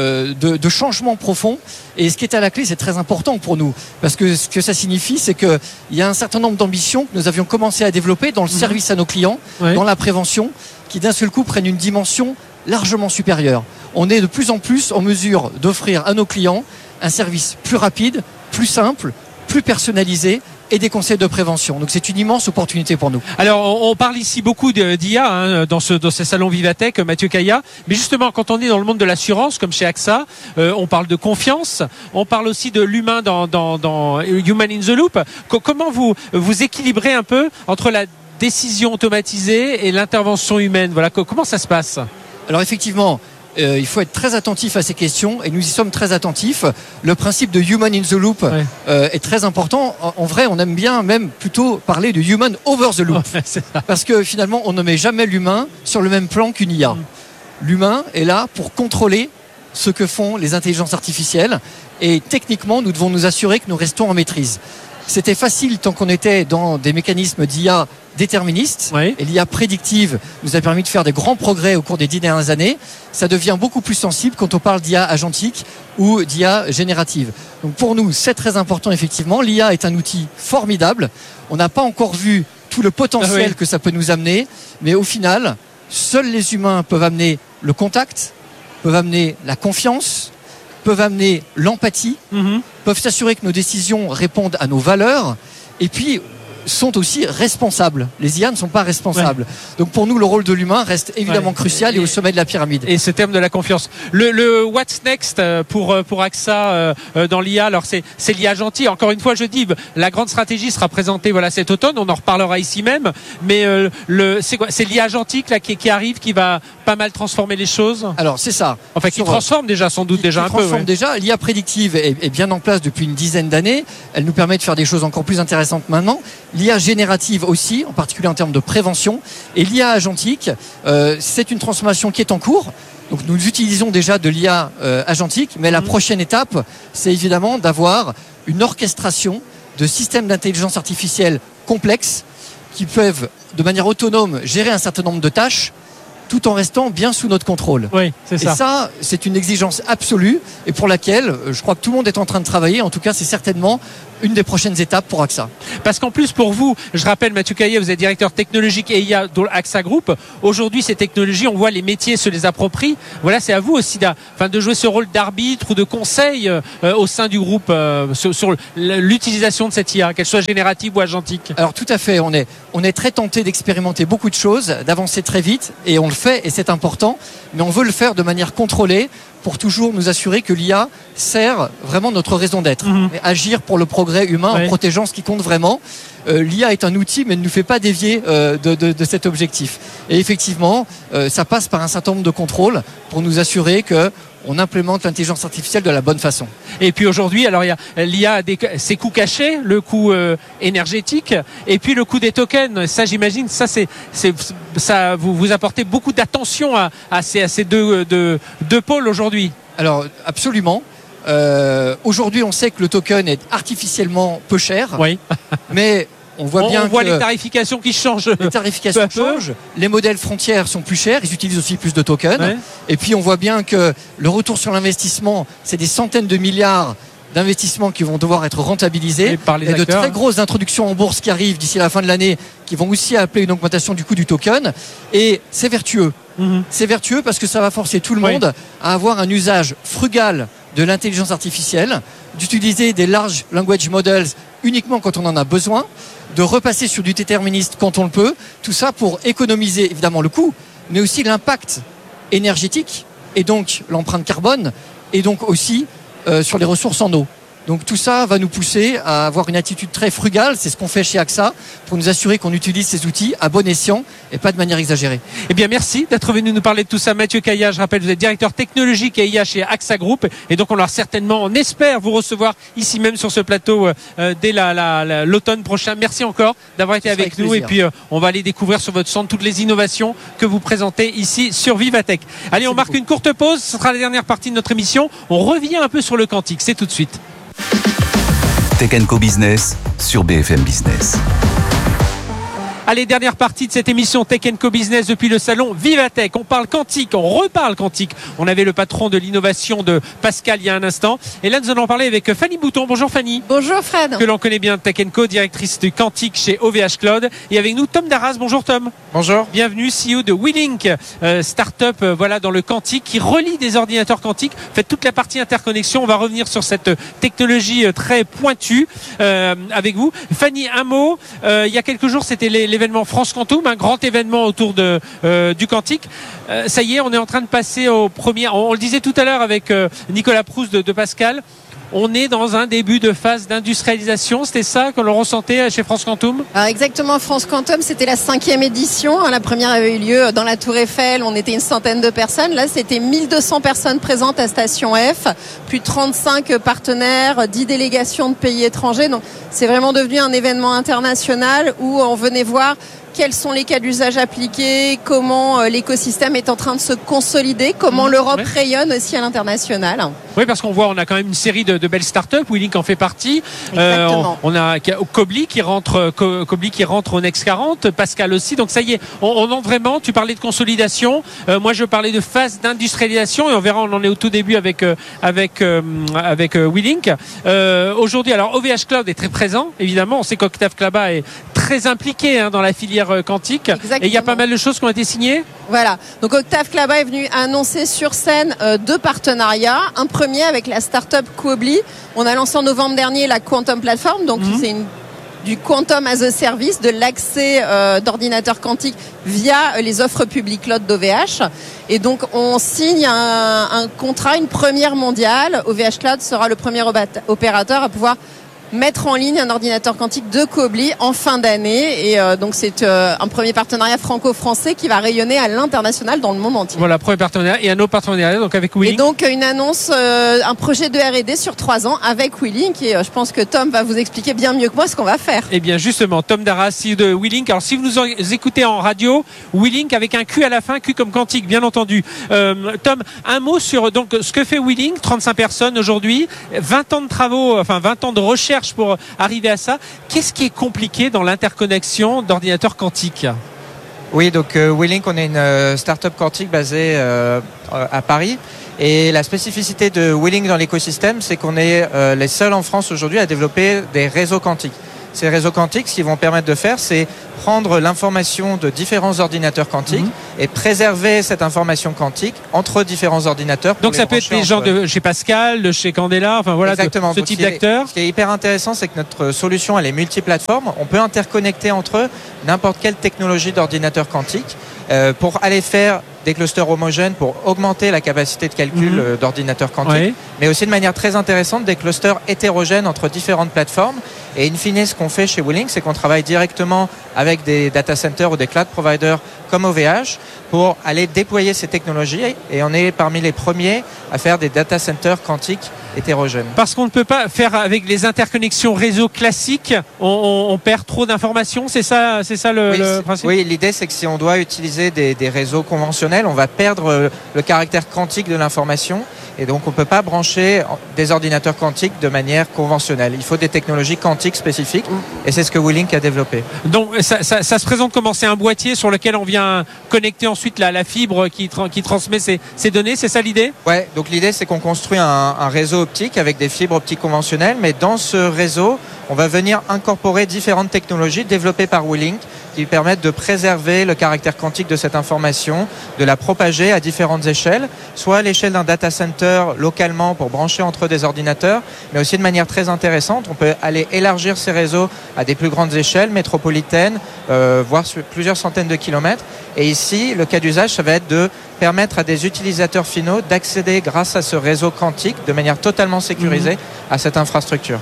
de changement profond, et ce qui est à la clé, c'est très important pour nous, parce que ce que ça signifie, c'est qu'il y a un certain nombre d'ambitions que nous avions commencé à développer dans le service à nos clients, dans la prévention, qui d'un seul coup prennent une dimension largement supérieure. On est de plus en plus en mesure d'offrir à nos clients un service plus rapide, plus simple, plus personnalisé, et des conseils de prévention. Donc c'est une immense opportunité pour nous. Alors on parle ici beaucoup d'IA dans ce salon Vivatech, Mathieu Caillat, mais justement quand on est dans le monde de l'assurance comme chez AXA, on parle de confiance, on parle aussi de l'humain dans Human in the Loop. Comment vous équilibrez un peu entre la décision automatisée et l'intervention humaine? Voilà, comment ça se passe? Alors effectivement, il faut être très attentif à ces questions, et nous y sommes très attentifs. Le principe de Human in the Loop est très important. En vrai, on aime bien même plutôt parler de Human over the Loop, parce que finalement, on ne met jamais l'humain sur le même plan qu'une IA. L'humain est là pour contrôler ce que font les intelligences artificielles, et techniquement, nous devons nous assurer que nous restons en maîtrise. C'était facile tant qu'on était dans des mécanismes d'IA déterministes, et l'IA prédictive nous a permis de faire des grands progrès au cours des 10 dernières années. Ça devient beaucoup plus sensible quand on parle d'IA agentique ou d'IA générative. Donc pour nous, c'est très important effectivement. L'IA est un outil formidable. On n'a pas encore vu tout le potentiel que ça peut nous amener, mais au final, seuls les humains peuvent amener le contact, peuvent amener la confiance, peuvent amener l'empathie, peuvent s'assurer que nos décisions répondent à nos valeurs, et puis sont aussi responsables. Les IA ne sont pas responsables. Donc pour nous, le rôle de l'humain reste évidemment crucial et au sommet de la pyramide. Et ce terme de la confiance. Le what's next pour AXA dans l'IA, alors c'est l'IA gentil. Encore une fois, je dis, la grande stratégie sera présentée cet automne. On en reparlera ici même. Mais c'est quoi? C'est l'IA gentil là qui arrive, qui va pas mal transformer les choses. Alors c'est ça. Enfin, qui transforme déjà sans doute un peu. Déjà, l'IA prédictive est bien en place depuis une dizaine d'années. Elle nous permet de faire des choses encore plus intéressantes maintenant. L'IA générative aussi, en particulier en termes de prévention. Et l'IA agentique, c'est une transformation qui est en cours. Donc nous utilisons déjà de l'IA agentique, mais la prochaine étape, c'est évidemment d'avoir une orchestration de systèmes d'intelligence artificielle complexes qui peuvent, de manière autonome, gérer un certain nombre de tâches, tout en restant bien sous notre contrôle. Oui, c'est ça. Et ça, c'est une exigence absolue et pour laquelle je crois que tout le monde est en train de travailler. En tout cas, c'est certainement une des prochaines étapes pour AXA. Parce qu'en plus, pour vous, je rappelle, Mathieu Caillet, vous êtes directeur technologique et IA dans AXA Group. Aujourd'hui, ces technologies, on voit les métiers se les approprient. Voilà, c'est à vous aussi de jouer ce rôle d'arbitre ou de conseil au sein du groupe sur l'utilisation de cette IA, qu'elle soit générative ou agentique. Alors tout à fait, on est très tenté d'expérimenter beaucoup de choses, d'avancer très vite et on le fait et c'est important, mais on veut le faire de manière contrôlée pour toujours nous assurer que l'IA sert vraiment notre raison d'être. Agir pour le progrès humain en protégeant ce qui compte vraiment. L'IA est un outil mais ne nous fait pas dévier de cet objectif. Et effectivement, ça passe par un certain nombre de contrôles pour nous assurer que on implémente l'intelligence artificielle de la bonne façon. Et puis aujourd'hui, alors l'IA a ses coûts cachés, le coût énergétique, et puis le coût des tokens. Ça, j'imagine, ça vous apportez beaucoup d'attention à ces deux pôles aujourd'hui. Alors absolument. Aujourd'hui, on sait que le token est artificiellement peu cher. Oui. Mais on voit les tarifications qui changent. Les tarifications changent. Les modèles frontières sont plus chers. Ils utilisent aussi plus de tokens. Ouais. Et puis on voit bien que le retour sur l'investissement, c'est des centaines de milliards d'investissements qui vont devoir être rentabilisés. Il y a de très grosses introductions en bourse qui arrivent d'ici la fin de l'année, qui vont aussi appeler une augmentation du coût du token. Et c'est vertueux. C'est vertueux parce que ça va forcer tout le monde à avoir un usage frugal de l'intelligence artificielle, d'utiliser des large language models uniquement quand on en a besoin, de repasser sur du déterministe quand on le peut, tout ça pour économiser évidemment le coût, mais aussi l'impact énergétique et donc l'empreinte carbone et donc aussi sur les ressources en eau. Donc tout ça va nous pousser à avoir une attitude très frugale, c'est ce qu'on fait chez AXA, pour nous assurer qu'on utilise ces outils à bon escient et pas de manière exagérée. Eh bien merci d'être venu nous parler de tout ça. Mathieu Caillat, je rappelle, vous êtes directeur technologique et IA chez AXA Group, et donc on espère vous recevoir ici même sur ce plateau dès l'automne prochain. Merci encore d'avoir été avec nous, et puis on va aller découvrir sur votre stand toutes les innovations que vous présentez ici sur Vivatech. Allez, on marque une courte pause, ce sera la dernière partie de notre émission. On revient un peu sur le quantique, c'est tout de suite. Tech & Co Business sur BFM Business. Allez, dernière partie de cette émission Tech & Co Business depuis le salon Vivatech. On parle quantique, on reparle quantique. On avait le patron de l'innovation de Pascal il y a un instant. Et là, nous allons parler avec Fanny Bouton. Bonjour Fanny. Bonjour Fred. Que l'on connaît bien de Tech & Co, directrice du quantique chez OVH Cloud. Et avec nous, Tom Darras. Bonjour Tom. Bonjour. Bienvenue, CEO de WeLink, start-up dans le quantique qui relie des ordinateurs quantiques. Faites toute la partie interconnexion. On va revenir sur cette technologie très pointue avec vous. Fanny, un mot. Il y a quelques jours, c'était l'événement France Quantum, un grand événement autour du quantique. Ça y est, on est en train de passer au premier. On le disait tout à l'heure avec Nicolas Proust de Pascal. On est dans un début de phase d'industrialisation. C'était ça que l'on ressentait chez France Quantum ? Alors exactement, France Quantum, c'était la 5e édition. La première avait eu lieu dans la Tour Eiffel. On était une centaine de personnes. Là, c'était 1200 personnes présentes à Station F. Plus de 35 partenaires, 10 délégations de pays étrangers. Donc, c'est vraiment devenu un événement international où on venait voir quels sont les cas d'usage appliqués, comment l'écosystème est en train de se consolider, comment l'Europe rayonne aussi à l'international. Oui, parce qu'on voit, on a quand même une série de belles startups. WeLink en fait partie. On a Kobli qui rentre au Next 40, Pascal aussi. Donc ça y est, on entre vraiment. Tu parlais de consolidation. Moi, je parlais de phase d'industrialisation, et on verra, on en est au tout début avec WeLink. Aujourd'hui, alors OVH Cloud est très présent. Évidemment, on sait qu'Octave Klaba est très impliqué dans la filière quantique. Exactement. Et il y a pas mal de choses qui ont été signées. Voilà. Donc Octave Klaba est venu annoncer sur scène 2 partenariats. Un premier avec la start-up Kobli. On a lancé en novembre dernier la Quantum Platform. Donc c'est du Quantum as a Service, de l'accès d'ordinateurs quantiques via les offres publiques cloud d'OVH. Et donc on signe un contrat, une première mondiale. OVH Cloud sera le premier opérateur à pouvoir mettre en ligne un ordinateur quantique de Kobli en fin d'année, et donc c'est un premier partenariat franco-français qui va rayonner à l'international dans le monde entier. Voilà, premier partenariat et un autre partenariat donc avec WeLink. Et donc une annonce, un projet de R&D sur 3 ans avec WeLink, et je pense que Tom va vous expliquer bien mieux que moi ce qu'on va faire. Eh bien justement, Tom Darras, CEO de WeLink. Alors si vous nous écoutez en radio, WeLink avec un Q à la fin, Q comme quantique bien entendu. Tom, un mot sur donc ce que fait WeLink, 35 personnes aujourd'hui, 20 ans de travaux, 20 ans de recherche pour arriver à ça. Qu'est-ce qui est compliqué dans l'interconnexion d'ordinateurs quantiques ? Oui, donc WeLink, on est une start-up quantique basée à Paris. Et la spécificité de WeLink dans l'écosystème, c'est qu'on est les seuls en France aujourd'hui à développer des réseaux quantiques. Ces réseaux quantiques, ce qu'ils vont permettre de faire, c'est prendre l'information de différents ordinateurs quantiques et préserver cette information quantique entre différents ordinateurs. Donc ça peut être des gens de chez Pascal, de chez Candela, enfin voilà, exactement. ce type d'acteurs. Ce qui est hyper intéressant, c'est que notre solution, elle est multiplateforme. On peut interconnecter entre eux n'importe quelle technologie d'ordinateur quantique pour aller faire des clusters homogènes pour augmenter la capacité de calcul d'ordinateurs quantiques, mais aussi de manière très intéressante des clusters hétérogènes entre différentes plateformes. Et in fine, ce qu'on fait chez WeLink, c'est qu'on travaille directement avec des data centers ou des cloud providers comme OVH pour aller déployer ces technologies, et on est parmi les premiers à faire des data centers quantiques hétérogènes. Parce qu'on ne peut pas faire avec les interconnexions réseau classiques, on perd trop d'informations, c'est ça le principe. Oui, l'idée c'est que si on doit utiliser des réseaux conventionnels, on va perdre le caractère quantique de l'information, et donc on ne peut pas brancher des ordinateurs quantiques de manière conventionnelle. Il faut des technologies quantiques spécifiques, et c'est ce que WeLink a développé. Donc ça se présente comment? C'est un boîtier sur lequel on vient connecter ensuite la fibre qui transmet ces données, c'est ça l'idée? Ouais, donc l'idée c'est qu'on construit un réseau optique avec des fibres optiques conventionnelles, mais dans ce réseau, on va venir incorporer différentes technologies développées par WeLink qui permettent de préserver le caractère quantique de cette information, de la propager à différentes échelles, soit à l'échelle d'un data center localement pour brancher entre des ordinateurs, mais aussi de manière très intéressante, on peut aller élargir ces réseaux à des plus grandes échelles métropolitaines, voire sur plusieurs centaines de kilomètres. Et ici, le cas d'usage, ça va être de permettre à des utilisateurs finaux d'accéder grâce à ce réseau quantique de manière totalement sécurisée à cette infrastructure.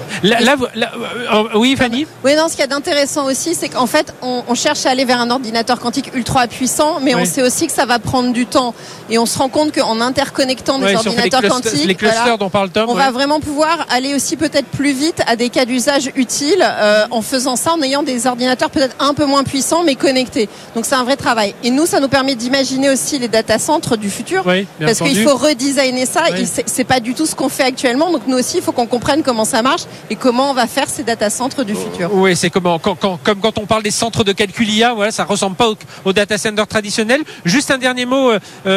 Oui, Fanny? Oui, non, ce qu'il y a d'intéressant aussi, c'est qu'en fait, on cherche à aller vers un ordinateur quantique ultra puissant, mais on sait aussi que ça va prendre du temps. Et on se rend compte qu'en interconnectant des ordinateurs quantiques, les clusters dont parle Tom, on va vraiment pouvoir aller aussi peut-être plus vite à des cas d'usage utiles en faisant ça, en ayant des ordinateurs peut-être un peu moins puissants, mais connectés. Donc c'est un vrai travail. Et nous, ça nous permet d'imaginer aussi les data centres du futur, parce qu'il faut redesigner ça. Et c'est pas du tout ce qu'on fait actuellement. Donc nous aussi, il faut qu'on comprenne comment ça marche et comment on va faire ces data centres du futur. Oui, c'est comme quand on parle des centres de calcul IA, voilà, ça ressemble pas au data center traditionnel. Juste un dernier mot,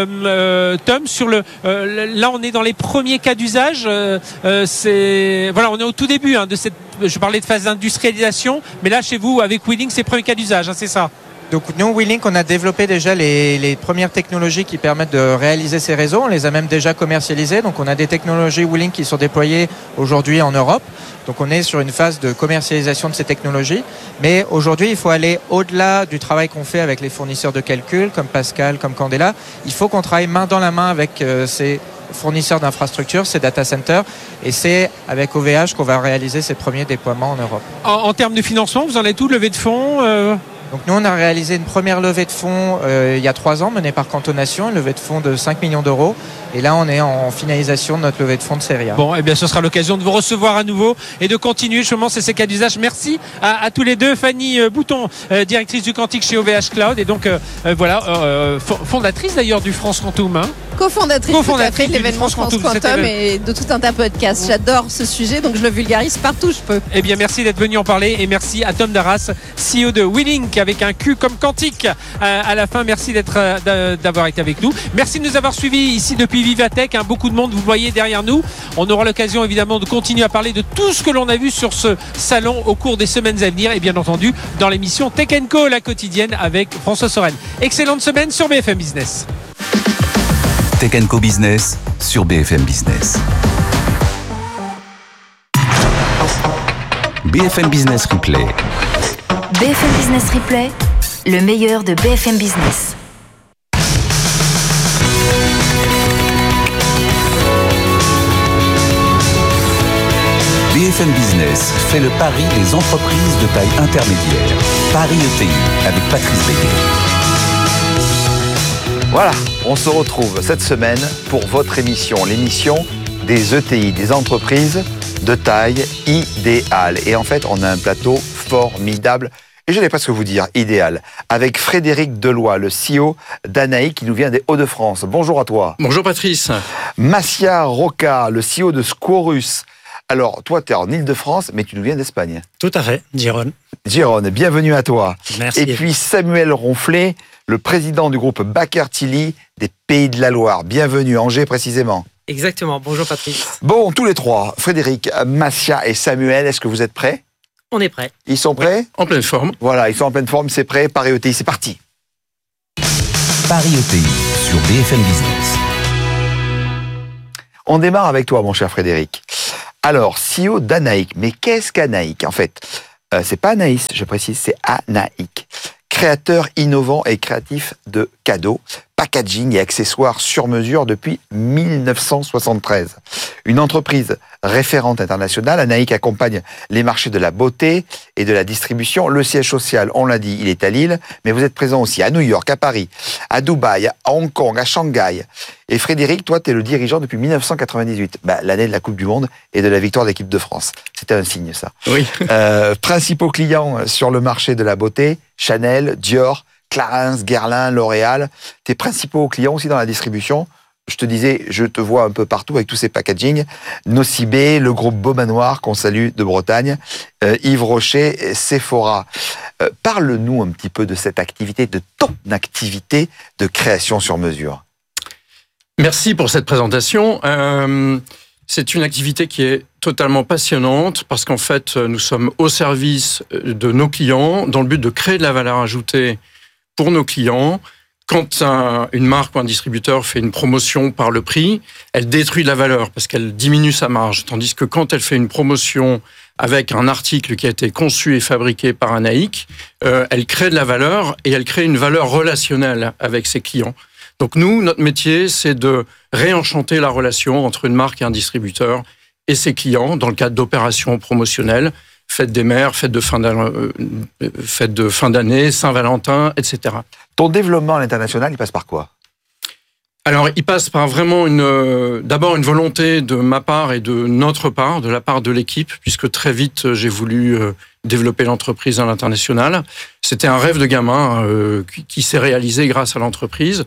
Tom, sur là on est dans les premiers cas d'usage. On est au tout début de cette. Je parlais de phase d'industrialisation, mais là chez vous avec WeLink, c'est premier cas d'usage, c'est ça. Donc nous, WeLink, on a développé déjà les premières technologies qui permettent de réaliser ces réseaux. On les a même déjà commercialisées. Donc on a des technologies WeLink qui sont déployées aujourd'hui en Europe. Donc on est sur une phase de commercialisation de ces technologies. Mais aujourd'hui, il faut aller au-delà du travail qu'on fait avec les fournisseurs de calcul, comme Pascal, comme Candela. Il faut qu'on travaille main dans la main avec ces fournisseurs d'infrastructures, ces data centers, et c'est avec OVH qu'on va réaliser ces premiers déploiements en Europe. En termes de financement, vous en êtes où? Levée de fonds Donc nous, on a réalisé une première levée de fonds il y a 3 ans, menée par Cantonation, une levée de fonds de 5 millions d'euros. Et là, on est en finalisation de notre levée de fonds de série A. Bon, eh bien, ce sera l'occasion de vous recevoir à nouveau et de continuer justement ces cas d'usage. Merci à tous les deux. Fanny Bouton, directrice du Quantique chez OVH Cloud, et donc fondatrice d'ailleurs du France Quantum. Co-fondatrice de l'événement France Quantum et de tout un tas de podcasts. J'adore ce sujet, donc je le vulgarise partout où je peux. Eh bien, merci d'être venu en parler, et merci à Tom Darras, CEO de WeLink, avec un Q comme quantique à la fin. Merci d'avoir été avec nous. Merci de nous avoir suivis ici depuis Vivatech. Beaucoup de monde, vous voyez derrière nous. On aura l'occasion évidemment de continuer à parler de tout ce que l'on a vu sur ce salon au cours des semaines à venir, et bien entendu dans l'émission Tech & Co, la quotidienne avec François Sorel. Excellente semaine sur BFM Business. Tech & Co Business sur BFM Business. BFM Business Replay. BFM Business Replay, le meilleur de BFM Business. BFM Business fait le pari des entreprises de taille intermédiaire. Paris ETI avec Patrice Béguet. Voilà, on se retrouve cette semaine pour votre émission, l'émission des ETI, des entreprises de taille idéale. Et en fait, on a un plateau formidable, et je n'ai pas ce que vous dire, idéal, avec Frédéric Deloy, le CEO d'Anaï, qui nous vient des Hauts-de-France. Bonjour à toi. Bonjour Patrice. Massia Roca, le CEO de Squarus, Alors, toi, tu es en Ile-de-France, mais tu nous viens d'Espagne. Tout à fait, Giron. Giron, bienvenue à toi. Merci. Et puis Samuel Ronflet, le président du groupe Baker-Tilly des Pays de la Loire. Bienvenue, Angers précisément. Exactement, bonjour Patrice. Bon, tous les trois, Frédéric, Massia et Samuel, est-ce que vous êtes prêts ? On est prêts. Ils sont prêts ? En pleine forme. Voilà, ils sont en pleine forme, c'est prêt. Paris ETI, c'est parti. Paris ETI sur BFM Business. On démarre avec toi, mon cher Frédéric. Alors, CEO d'Anaïk. Mais qu'est-ce qu'Anaïk, en fait ? C'est pas Anaïs, je précise, c'est Anaïk. Créateur innovant et créatif de cadeaux, packaging et accessoires sur mesure depuis 1973. Une entreprise référente internationale, Anaïk accompagne les marchés de la beauté et de la distribution. Le siège social, on l'a dit, il est à Lille, mais vous êtes présent aussi à New York, à Paris, à Dubaï, à Hong Kong, à Shanghai. Et Frédéric, toi, tu es le dirigeant depuis 1998, l'année de la Coupe du Monde et de la victoire de l'équipe de France. C'était un signe, ça. Oui. Principaux clients sur le marché de la beauté, Chanel, Dior, Clarins, Guerlain, L'Oréal. Tes principaux clients aussi dans la distribution. Je te disais, je te vois un peu partout avec tous ces packaging. Nocibé, le groupe Beaumanoir, qu'on salue de Bretagne, Yves Rocher, Sephora. Parle-nous un petit peu de cette activité, de ton activité de création sur mesure. Merci pour cette présentation. C'est une activité qui est totalement passionnante parce qu'en fait, nous sommes au service de nos clients dans le but de créer de la valeur ajoutée pour nos clients. Quand une marque ou un distributeur fait une promotion par le prix, elle détruit de la valeur parce qu'elle diminue sa marge. Tandis que quand elle fait une promotion avec un article qui a été conçu et fabriqué par Anaïk, elle crée de la valeur et elle crée une valeur relationnelle avec ses clients. Donc nous, notre métier, c'est de réenchanter la relation entre une marque et un distributeur et ses clients dans le cadre d'opérations promotionnelles, fête des mères, fête de fin d'année, Saint-Valentin, etc. Ton développement à l'international, il passe par quoi ? Alors, il passe par vraiment d'abord une volonté de ma part et de notre part, de la part de l'équipe, puisque très vite, j'ai voulu développer l'entreprise à l'international. C'était un rêve de gamin qui s'est réalisé grâce à l'entreprise.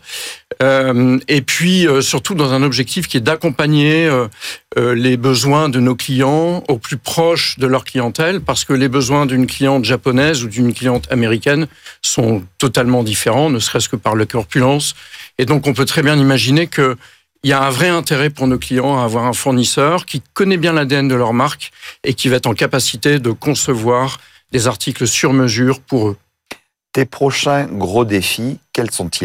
Et puis, surtout dans un objectif qui est d'accompagner les besoins de nos clients au plus proche de leur clientèle, parce que les besoins d'une cliente japonaise ou d'une cliente américaine sont totalement différents, ne serait-ce que par leur corpulence. Et donc, on peut très bien imaginer qu'il y a un vrai intérêt pour nos clients à avoir un fournisseur qui connaît bien l'ADN de leur marque et qui va être en capacité de concevoir des articles sur mesure pour eux. Tes prochains gros défis, quels sont-ils ?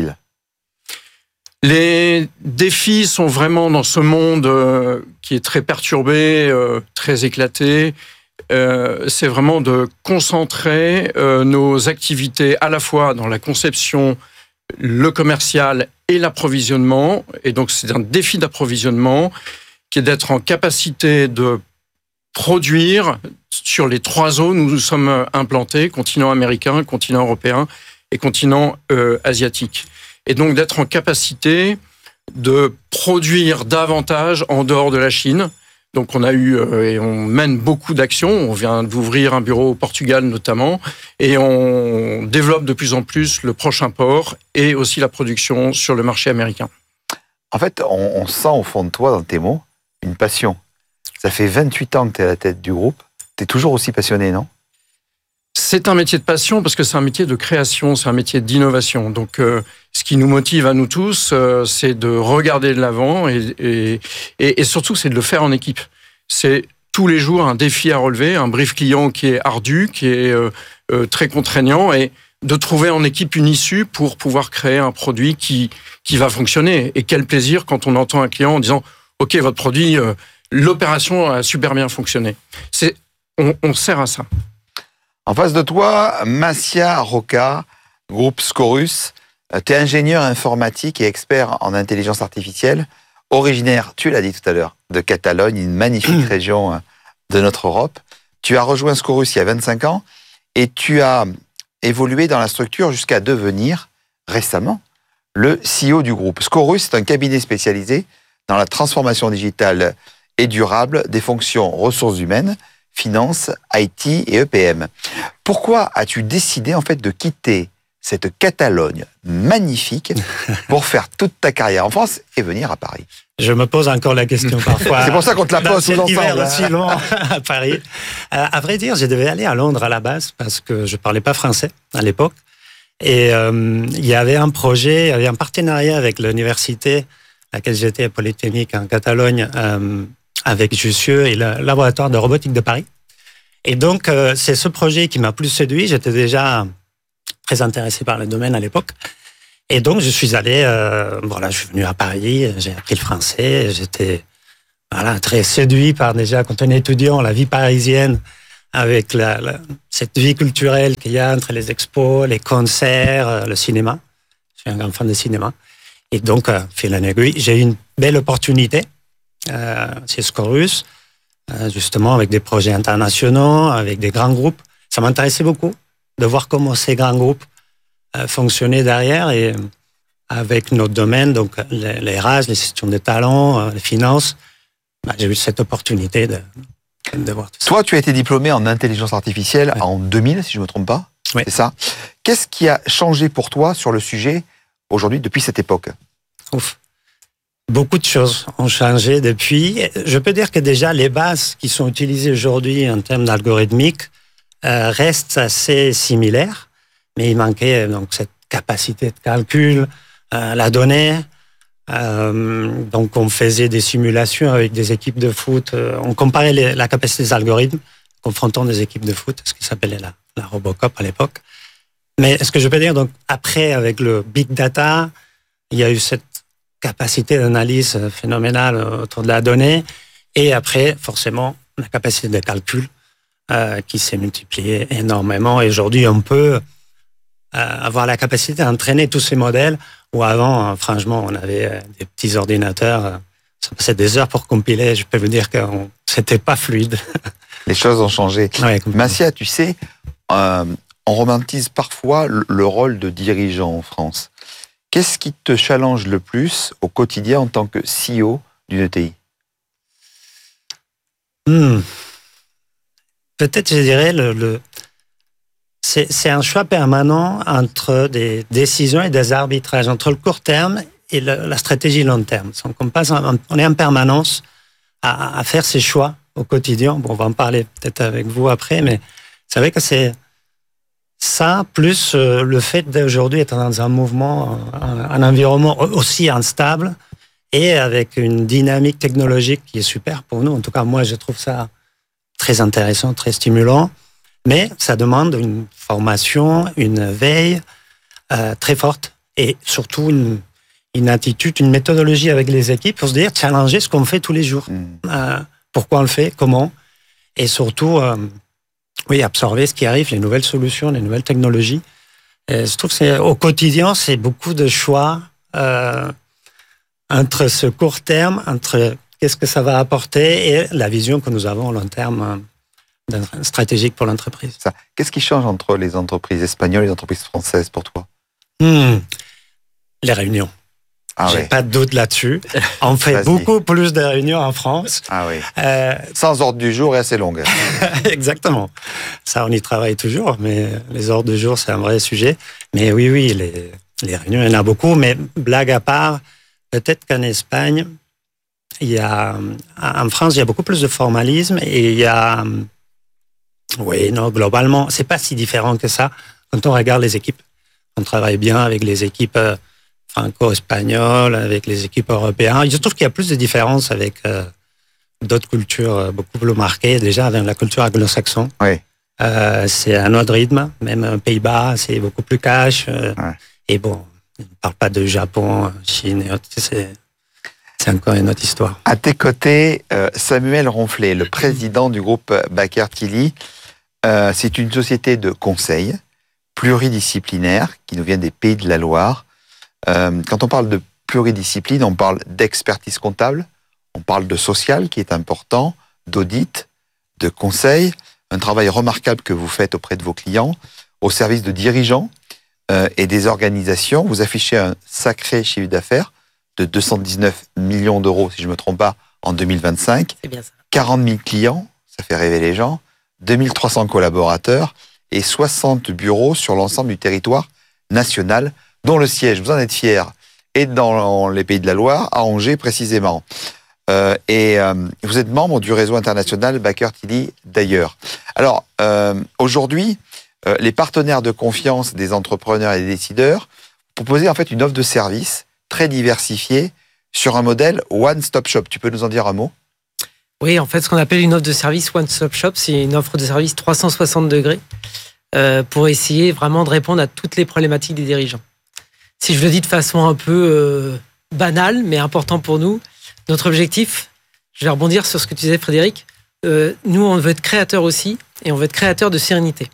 Les défis sont vraiment dans ce monde qui est très perturbé, très éclaté. C'est vraiment de concentrer nos activités à la fois dans la conception, le commercial et l'approvisionnement. Et donc, c'est un défi d'approvisionnement qui est d'être en capacité de produire sur les 3 zones où nous sommes implantés, continent américain, continent européen et continent asiatique. Et donc, d'être en capacité de produire davantage en dehors de la Chine. Donc, on a eu et on mène beaucoup d'actions. On vient d'ouvrir un bureau au Portugal notamment. Et on développe de plus en plus le prochain port et aussi la production sur le marché américain. En fait, on sent au fond de toi, dans tes mots, une passion. Ça fait 28 ans que tu es à la tête du groupe. Tu es toujours aussi passionné, non ? C'est un métier de passion parce que c'est un métier de création, c'est un métier d'innovation. Donc, ce qui nous motive à nous tous, c'est de regarder de l'avant et surtout, c'est de le faire en équipe. C'est tous les jours un défi à relever, un brief client qui est ardu, qui est très contraignant et de trouver en équipe une issue pour pouvoir créer un produit qui va fonctionner. Et quel plaisir quand on entend un client en disant « Ok, votre produit, l'opération a super bien fonctionné ». On sert à ça. En face de toi, Massia Roca, groupe Scorus. Tu es ingénieur informatique et expert en intelligence artificielle, originaire, tu l'as dit tout à l'heure, de Catalogne, une magnifique région de notre Europe. Tu as rejoint Scorus il y a 25 ans et tu as évolué dans la structure jusqu'à devenir, récemment, le CEO du groupe. Scorus, c'est un cabinet spécialisé dans la transformation digitale et durable des fonctions ressources humaines, finance, IT et EPM. Pourquoi as-tu décidé en fait de quitter cette Catalogne magnifique pour faire toute ta carrière en France et venir à Paris? Je me pose encore la question parfois. C'est pour ça qu'on te la pose tous ensemble. Hiver aussi long à Paris. À vrai dire, je devais aller à Londres à la base parce que je parlais pas français à l'époque. Et il y avait un projet, il y avait un partenariat avec l'université à laquelle j'étais, à Polytechnique en Catalogne, avec Jussieu et le laboratoire de robotique de Paris. Et donc, c'est ce projet qui m'a plus séduit. J'étais déjà très intéressé par le domaine à l'époque. Et donc, je suis allé, je suis venu à Paris, j'ai appris le français, j'étais très séduit par déjà, quand on est étudiant, la vie parisienne, avec cette vie culturelle qu'il y a entre les expos, les concerts, le cinéma. Je suis un grand fan de cinéma. Et donc, fil en aiguille, j'ai eu une belle opportunité chez Scorus, justement avec des projets internationaux, avec des grands groupes. Ça m'intéressait beaucoup de voir comment ces grands groupes fonctionnaient derrière et avec notre domaine, donc les RH, les gestions des talents, les finances, j'ai eu cette opportunité de voir tout ça. Toi, tu as été diplômé en intelligence artificielle en 2000, si je ne me trompe pas. Oui. C'est ça. Qu'est-ce qui a changé pour toi sur le sujet aujourd'hui, depuis cette époque? Beaucoup de choses ont changé depuis. Je peux dire que déjà, les bases qui sont utilisées aujourd'hui en termes d'algorithmique restent assez similaires, mais il manquait donc cette capacité de calcul, la donnée. Donc, on faisait des simulations avec des équipes de foot. On comparait la capacité des algorithmes, confrontant des équipes de foot, ce qui s'appelait la Robocop à l'époque. Mais ce que je peux dire, donc, après, avec le big data, il y a eu cette capacité d'analyse phénoménale autour de la donnée. Et après, forcément, la capacité de calcul qui s'est multipliée énormément. Et aujourd'hui, on peut avoir la capacité d'entraîner tous ces modèles où avant, franchement, on avait des petits ordinateurs. Ça passait des heures pour compiler. Je peux vous dire que c'était pas fluide. Les choses ont changé. Ouais, Massia, tu sais, on romantise parfois le rôle de dirigeant en France. Qu'est-ce qui te challenge le plus au quotidien en tant que CEO d'une ETI? Peut-être, je dirais, c'est un choix permanent entre des décisions et des arbitrages, entre le court terme et la stratégie long terme. Donc, on est en permanence à faire ces choix au quotidien. Bon, on va en parler peut-être avec vous après, mais c'est vrai que c'est ça, plus le fait d'aujourd'hui être dans un mouvement, un environnement aussi instable et avec une dynamique technologique qui est super pour nous. En tout cas, moi, je trouve ça très intéressant, très stimulant, mais ça demande une formation, une veille très forte et surtout une attitude, une méthodologie avec les équipes pour se dire, challenger ce qu'on fait tous les jours. Pourquoi on le fait, comment, et surtout... absorber ce qui arrive, les nouvelles solutions, les nouvelles technologies. Et je trouve que au quotidien, c'est beaucoup de choix entre ce court terme, entre qu'est-ce que ça va apporter et la vision que nous avons au long terme stratégique pour l'entreprise. Qu'est-ce qui change entre les entreprises espagnoles et les entreprises françaises pour toi? Les réunions. J'ai pas de doute là-dessus. On fait beaucoup plus de réunions en France. Sans ordre du jour et assez longue. Exactement. Ça, on y travaille toujours, mais les ordres du jour, c'est un vrai sujet. Mais oui, les réunions, il y en a beaucoup. Mais blague à part, peut-être qu'en Espagne, en France, il y a beaucoup plus de formalisme et il y a, globalement, c'est pas si différent que ça. Quand on regarde les équipes, on travaille bien avec les équipes franco-espagnol, avec les équipes européennes. Je trouve qu'il y a plus de différences avec d'autres cultures beaucoup plus marquées, déjà avec la culture anglo-saxonne. C'est un autre rythme, même aux Pays-Bas, c'est beaucoup plus cash. Et bon, on ne parle pas de Japon, Chine et autres, c'est encore une autre histoire. À tes côtés, Samuel Ronflet, le président du groupe Baker Tilly. C'est une société de conseil pluridisciplinaire qui nous vient des Pays de la Loire. Quand on parle de pluridiscipline, on parle d'expertise comptable, on parle de social qui est important, d'audit, de conseil, un travail remarquable que vous faites auprès de vos clients, au service de dirigeants et des organisations. Vous affichez un sacré chiffre d'affaires de 219 millions d'euros, si je ne me trompe pas, en 2025. C'est bien ça. 40 000 clients, ça fait rêver les gens, 2300 collaborateurs et 60 bureaux sur l'ensemble du territoire nationale, dont le siège, vous en êtes fiers, est dans les Pays de la Loire, à Angers précisément. Vous êtes membre du réseau international Baker Tilly d'ailleurs. Alors, aujourd'hui, les partenaires de confiance des entrepreneurs et des décideurs proposent en fait une offre de service très diversifiée sur un modèle one-stop shop. Tu peux nous en dire un mot ? Oui, en fait, ce qu'on appelle une offre de service one-stop shop, c'est une offre de service 360 degrés pour essayer vraiment de répondre à toutes les problématiques des dirigeants. Si je le dis de façon un peu banale, mais important pour nous, notre objectif, je vais rebondir sur ce que tu disais, Frédéric, nous, on veut être créateur aussi, et on veut être créateur de sérénité.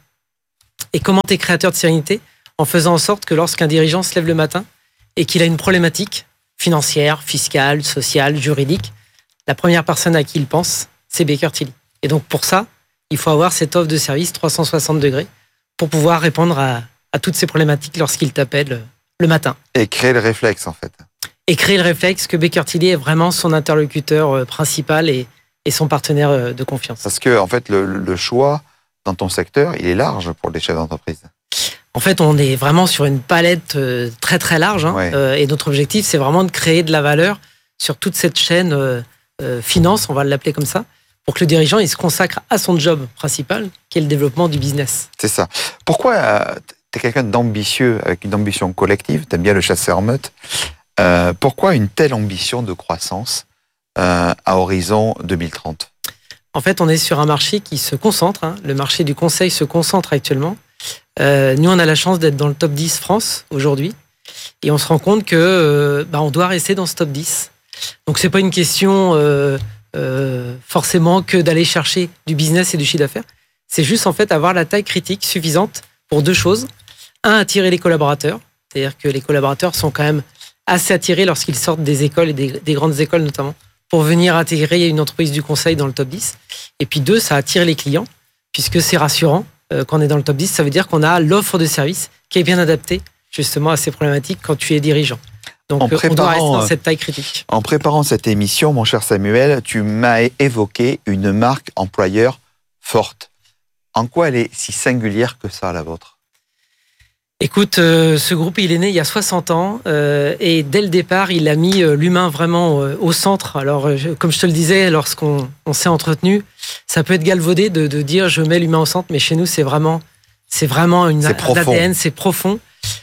Et comment tu es créateur de sérénité ? En faisant en sorte que lorsqu'un dirigeant se lève le matin et qu'il a une problématique financière, fiscale, sociale, juridique, la première personne à qui il pense, c'est Baker Tilly. Et donc pour ça, il faut avoir cette offre de service 360 degrés pour pouvoir répondre à toutes ces problématiques lorsqu'il t'appelle le matin. Et créer le réflexe, en fait. Et créer le réflexe que Baker Tilly est vraiment son interlocuteur principal et son partenaire de confiance. Parce que, en fait, le choix dans ton secteur, il est large pour les chefs d'entreprise. En fait, on est vraiment sur une palette très très large. Et notre objectif, c'est vraiment de créer de la valeur sur toute cette chaîne finance, on va l'appeler comme ça, pour que le dirigeant il se consacre à son job principal, qui est le développement du business. C'est ça. Pourquoi tu es quelqu'un d'ambitieux, avec une ambition collective, tu aimes bien le chasseur-meute, pourquoi une telle ambition de croissance à horizon 2030 ? En fait, on est sur un marché qui se concentre. Le marché du conseil se concentre actuellement. Nous, on a la chance d'être dans le top 10 France aujourd'hui. Et on se rend compte que on doit rester dans ce top 10. Donc, c'est pas une question forcément que d'aller chercher du business et du chiffre d'affaires. C'est juste, en fait, avoir la taille critique suffisante pour deux choses. Un, attirer les collaborateurs. C'est-à-dire que les collaborateurs sont quand même assez attirés lorsqu'ils sortent des écoles et des grandes écoles notamment, pour venir intégrer une entreprise du conseil dans le top 10. Et puis deux, ça attire les clients, puisque c'est rassurant quand on est dans le top 10. Ça veut dire qu'on a l'offre de service qui est bien adaptée justement à ces problématiques quand tu es dirigeant. Donc on doit rester dans cette taille critique. En préparant cette émission, mon cher Samuel, tu m'as évoqué une marque employeur forte. En quoi elle est si singulière que ça, la vôtre ? Écoute, ce groupe, il est né il y a 60 ans et dès le départ, il a mis l'humain vraiment au centre. Alors, comme je te le disais, lorsqu'on s'est entretenu, ça peut être galvaudé de dire je mets l'humain au centre, mais chez nous, c'est vraiment une ADN, c'est profond.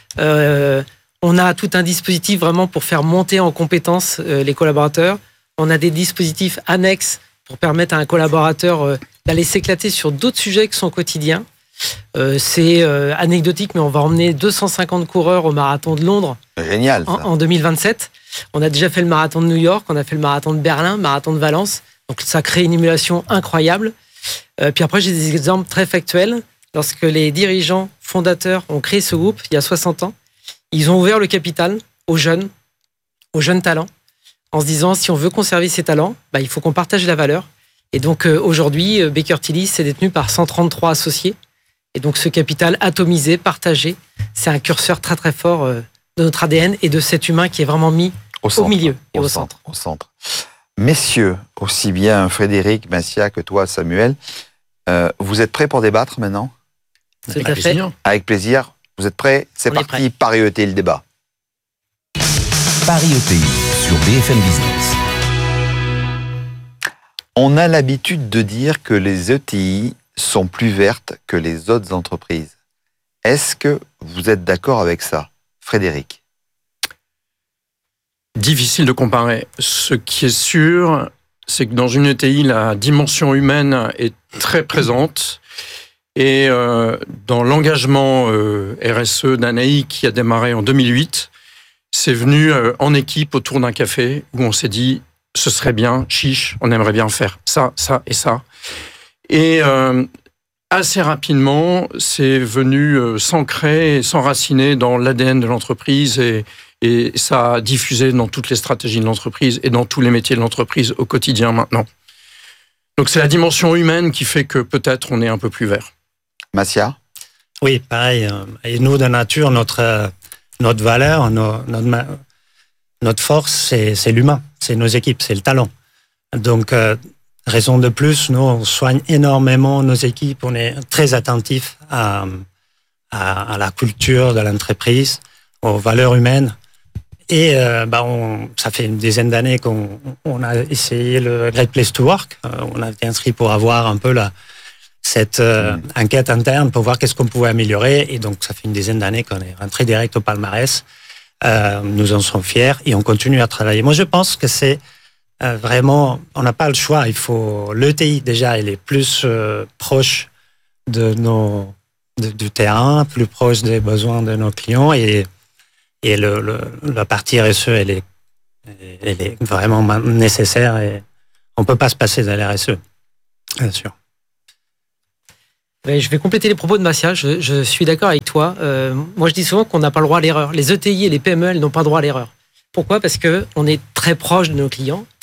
On a tout un dispositif vraiment pour faire monter en compétence les collaborateurs. On a des dispositifs annexes pour permettre à un collaborateur d'aller s'éclater sur d'autres sujets que son quotidien. C'est anecdotique, mais on va emmener 250 coureurs au marathon de Londres. Génial, en 2027. On a déjà fait le marathon de New York, on a fait le marathon de Berlin, le marathon de Valence. Donc ça crée une émulation incroyable. Puis après, j'ai des exemples très factuels. Lorsque les dirigeants fondateurs ont créé ce groupe, il y a 60 ans, ils ont ouvert le capital aux jeunes talents, en se disant, si on veut conserver ces talents, il faut qu'on partage la valeur. Et donc aujourd'hui, Baker Tilly, c'est détenu par 133 associés. Et donc ce capital atomisé, partagé, c'est un curseur très très fort de notre ADN et de cet humain qui est vraiment mis au milieu et au centre. Messieurs, aussi bien Frédéric, Massia que toi, Samuel, vous êtes prêts pour débattre maintenant ? C'est tout à fait. Avec plaisir. Vous êtes prêts ? C'est parti, Paris ETI, le débat. Paris ETI sur BFM Business. On a l'habitude de dire que les ETI sont plus vertes que les autres entreprises. Est-ce que vous êtes d'accord avec ça, Frédéric ? Difficile de comparer. Ce qui est sûr, c'est que dans une ETI, la dimension humaine est très présente. Et dans l'engagement RSE d'Anaï qui a démarré en 2008, c'est venu en équipe autour d'un café où on s'est dit ce serait bien, chiche, on aimerait bien faire ça, ça et ça. Et assez rapidement, c'est venu s'ancrer et s'enraciner dans l'ADN de l'entreprise et ça a diffusé dans toutes les stratégies de l'entreprise et dans tous les métiers de l'entreprise au quotidien maintenant. Donc c'est la dimension humaine qui fait que peut-être on est un peu plus vert. Massia ? Oui, pareil. Et nous, de nature, notre valeur, notre force, c'est l'humain, c'est nos équipes, c'est le talent. Donc, raison de plus, nous, on soigne énormément nos équipes, on est très attentifs à à la culture de l'entreprise, aux valeurs humaines. Et ça fait une dizaine d'années qu'on a essayé le Great Place to Work. On a été inscrit pour avoir un peu cette enquête interne pour voir qu'est-ce qu'on pouvait améliorer. Et donc, ça fait une dizaine d'années qu'on est rentré direct au palmarès. Nous en sommes fiers et on continue à travailler. Moi, je pense que c'est vraiment, on n'a pas le choix. L'ETI, déjà, il est plus proche du terrain, plus proche des besoins de nos clients et la partie RSE, elle est vraiment nécessaire et on peut pas se passer de la RSE, bien sûr. Je vais compléter les propos de Massia. Je suis d'accord avec toi. Moi, je dis souvent qu'on n'a pas le droit à l'erreur. Les ETI et les PME, elles n'ont pas le droit à l'erreur. Pourquoi ? Parce qu'on est très proche de nos clients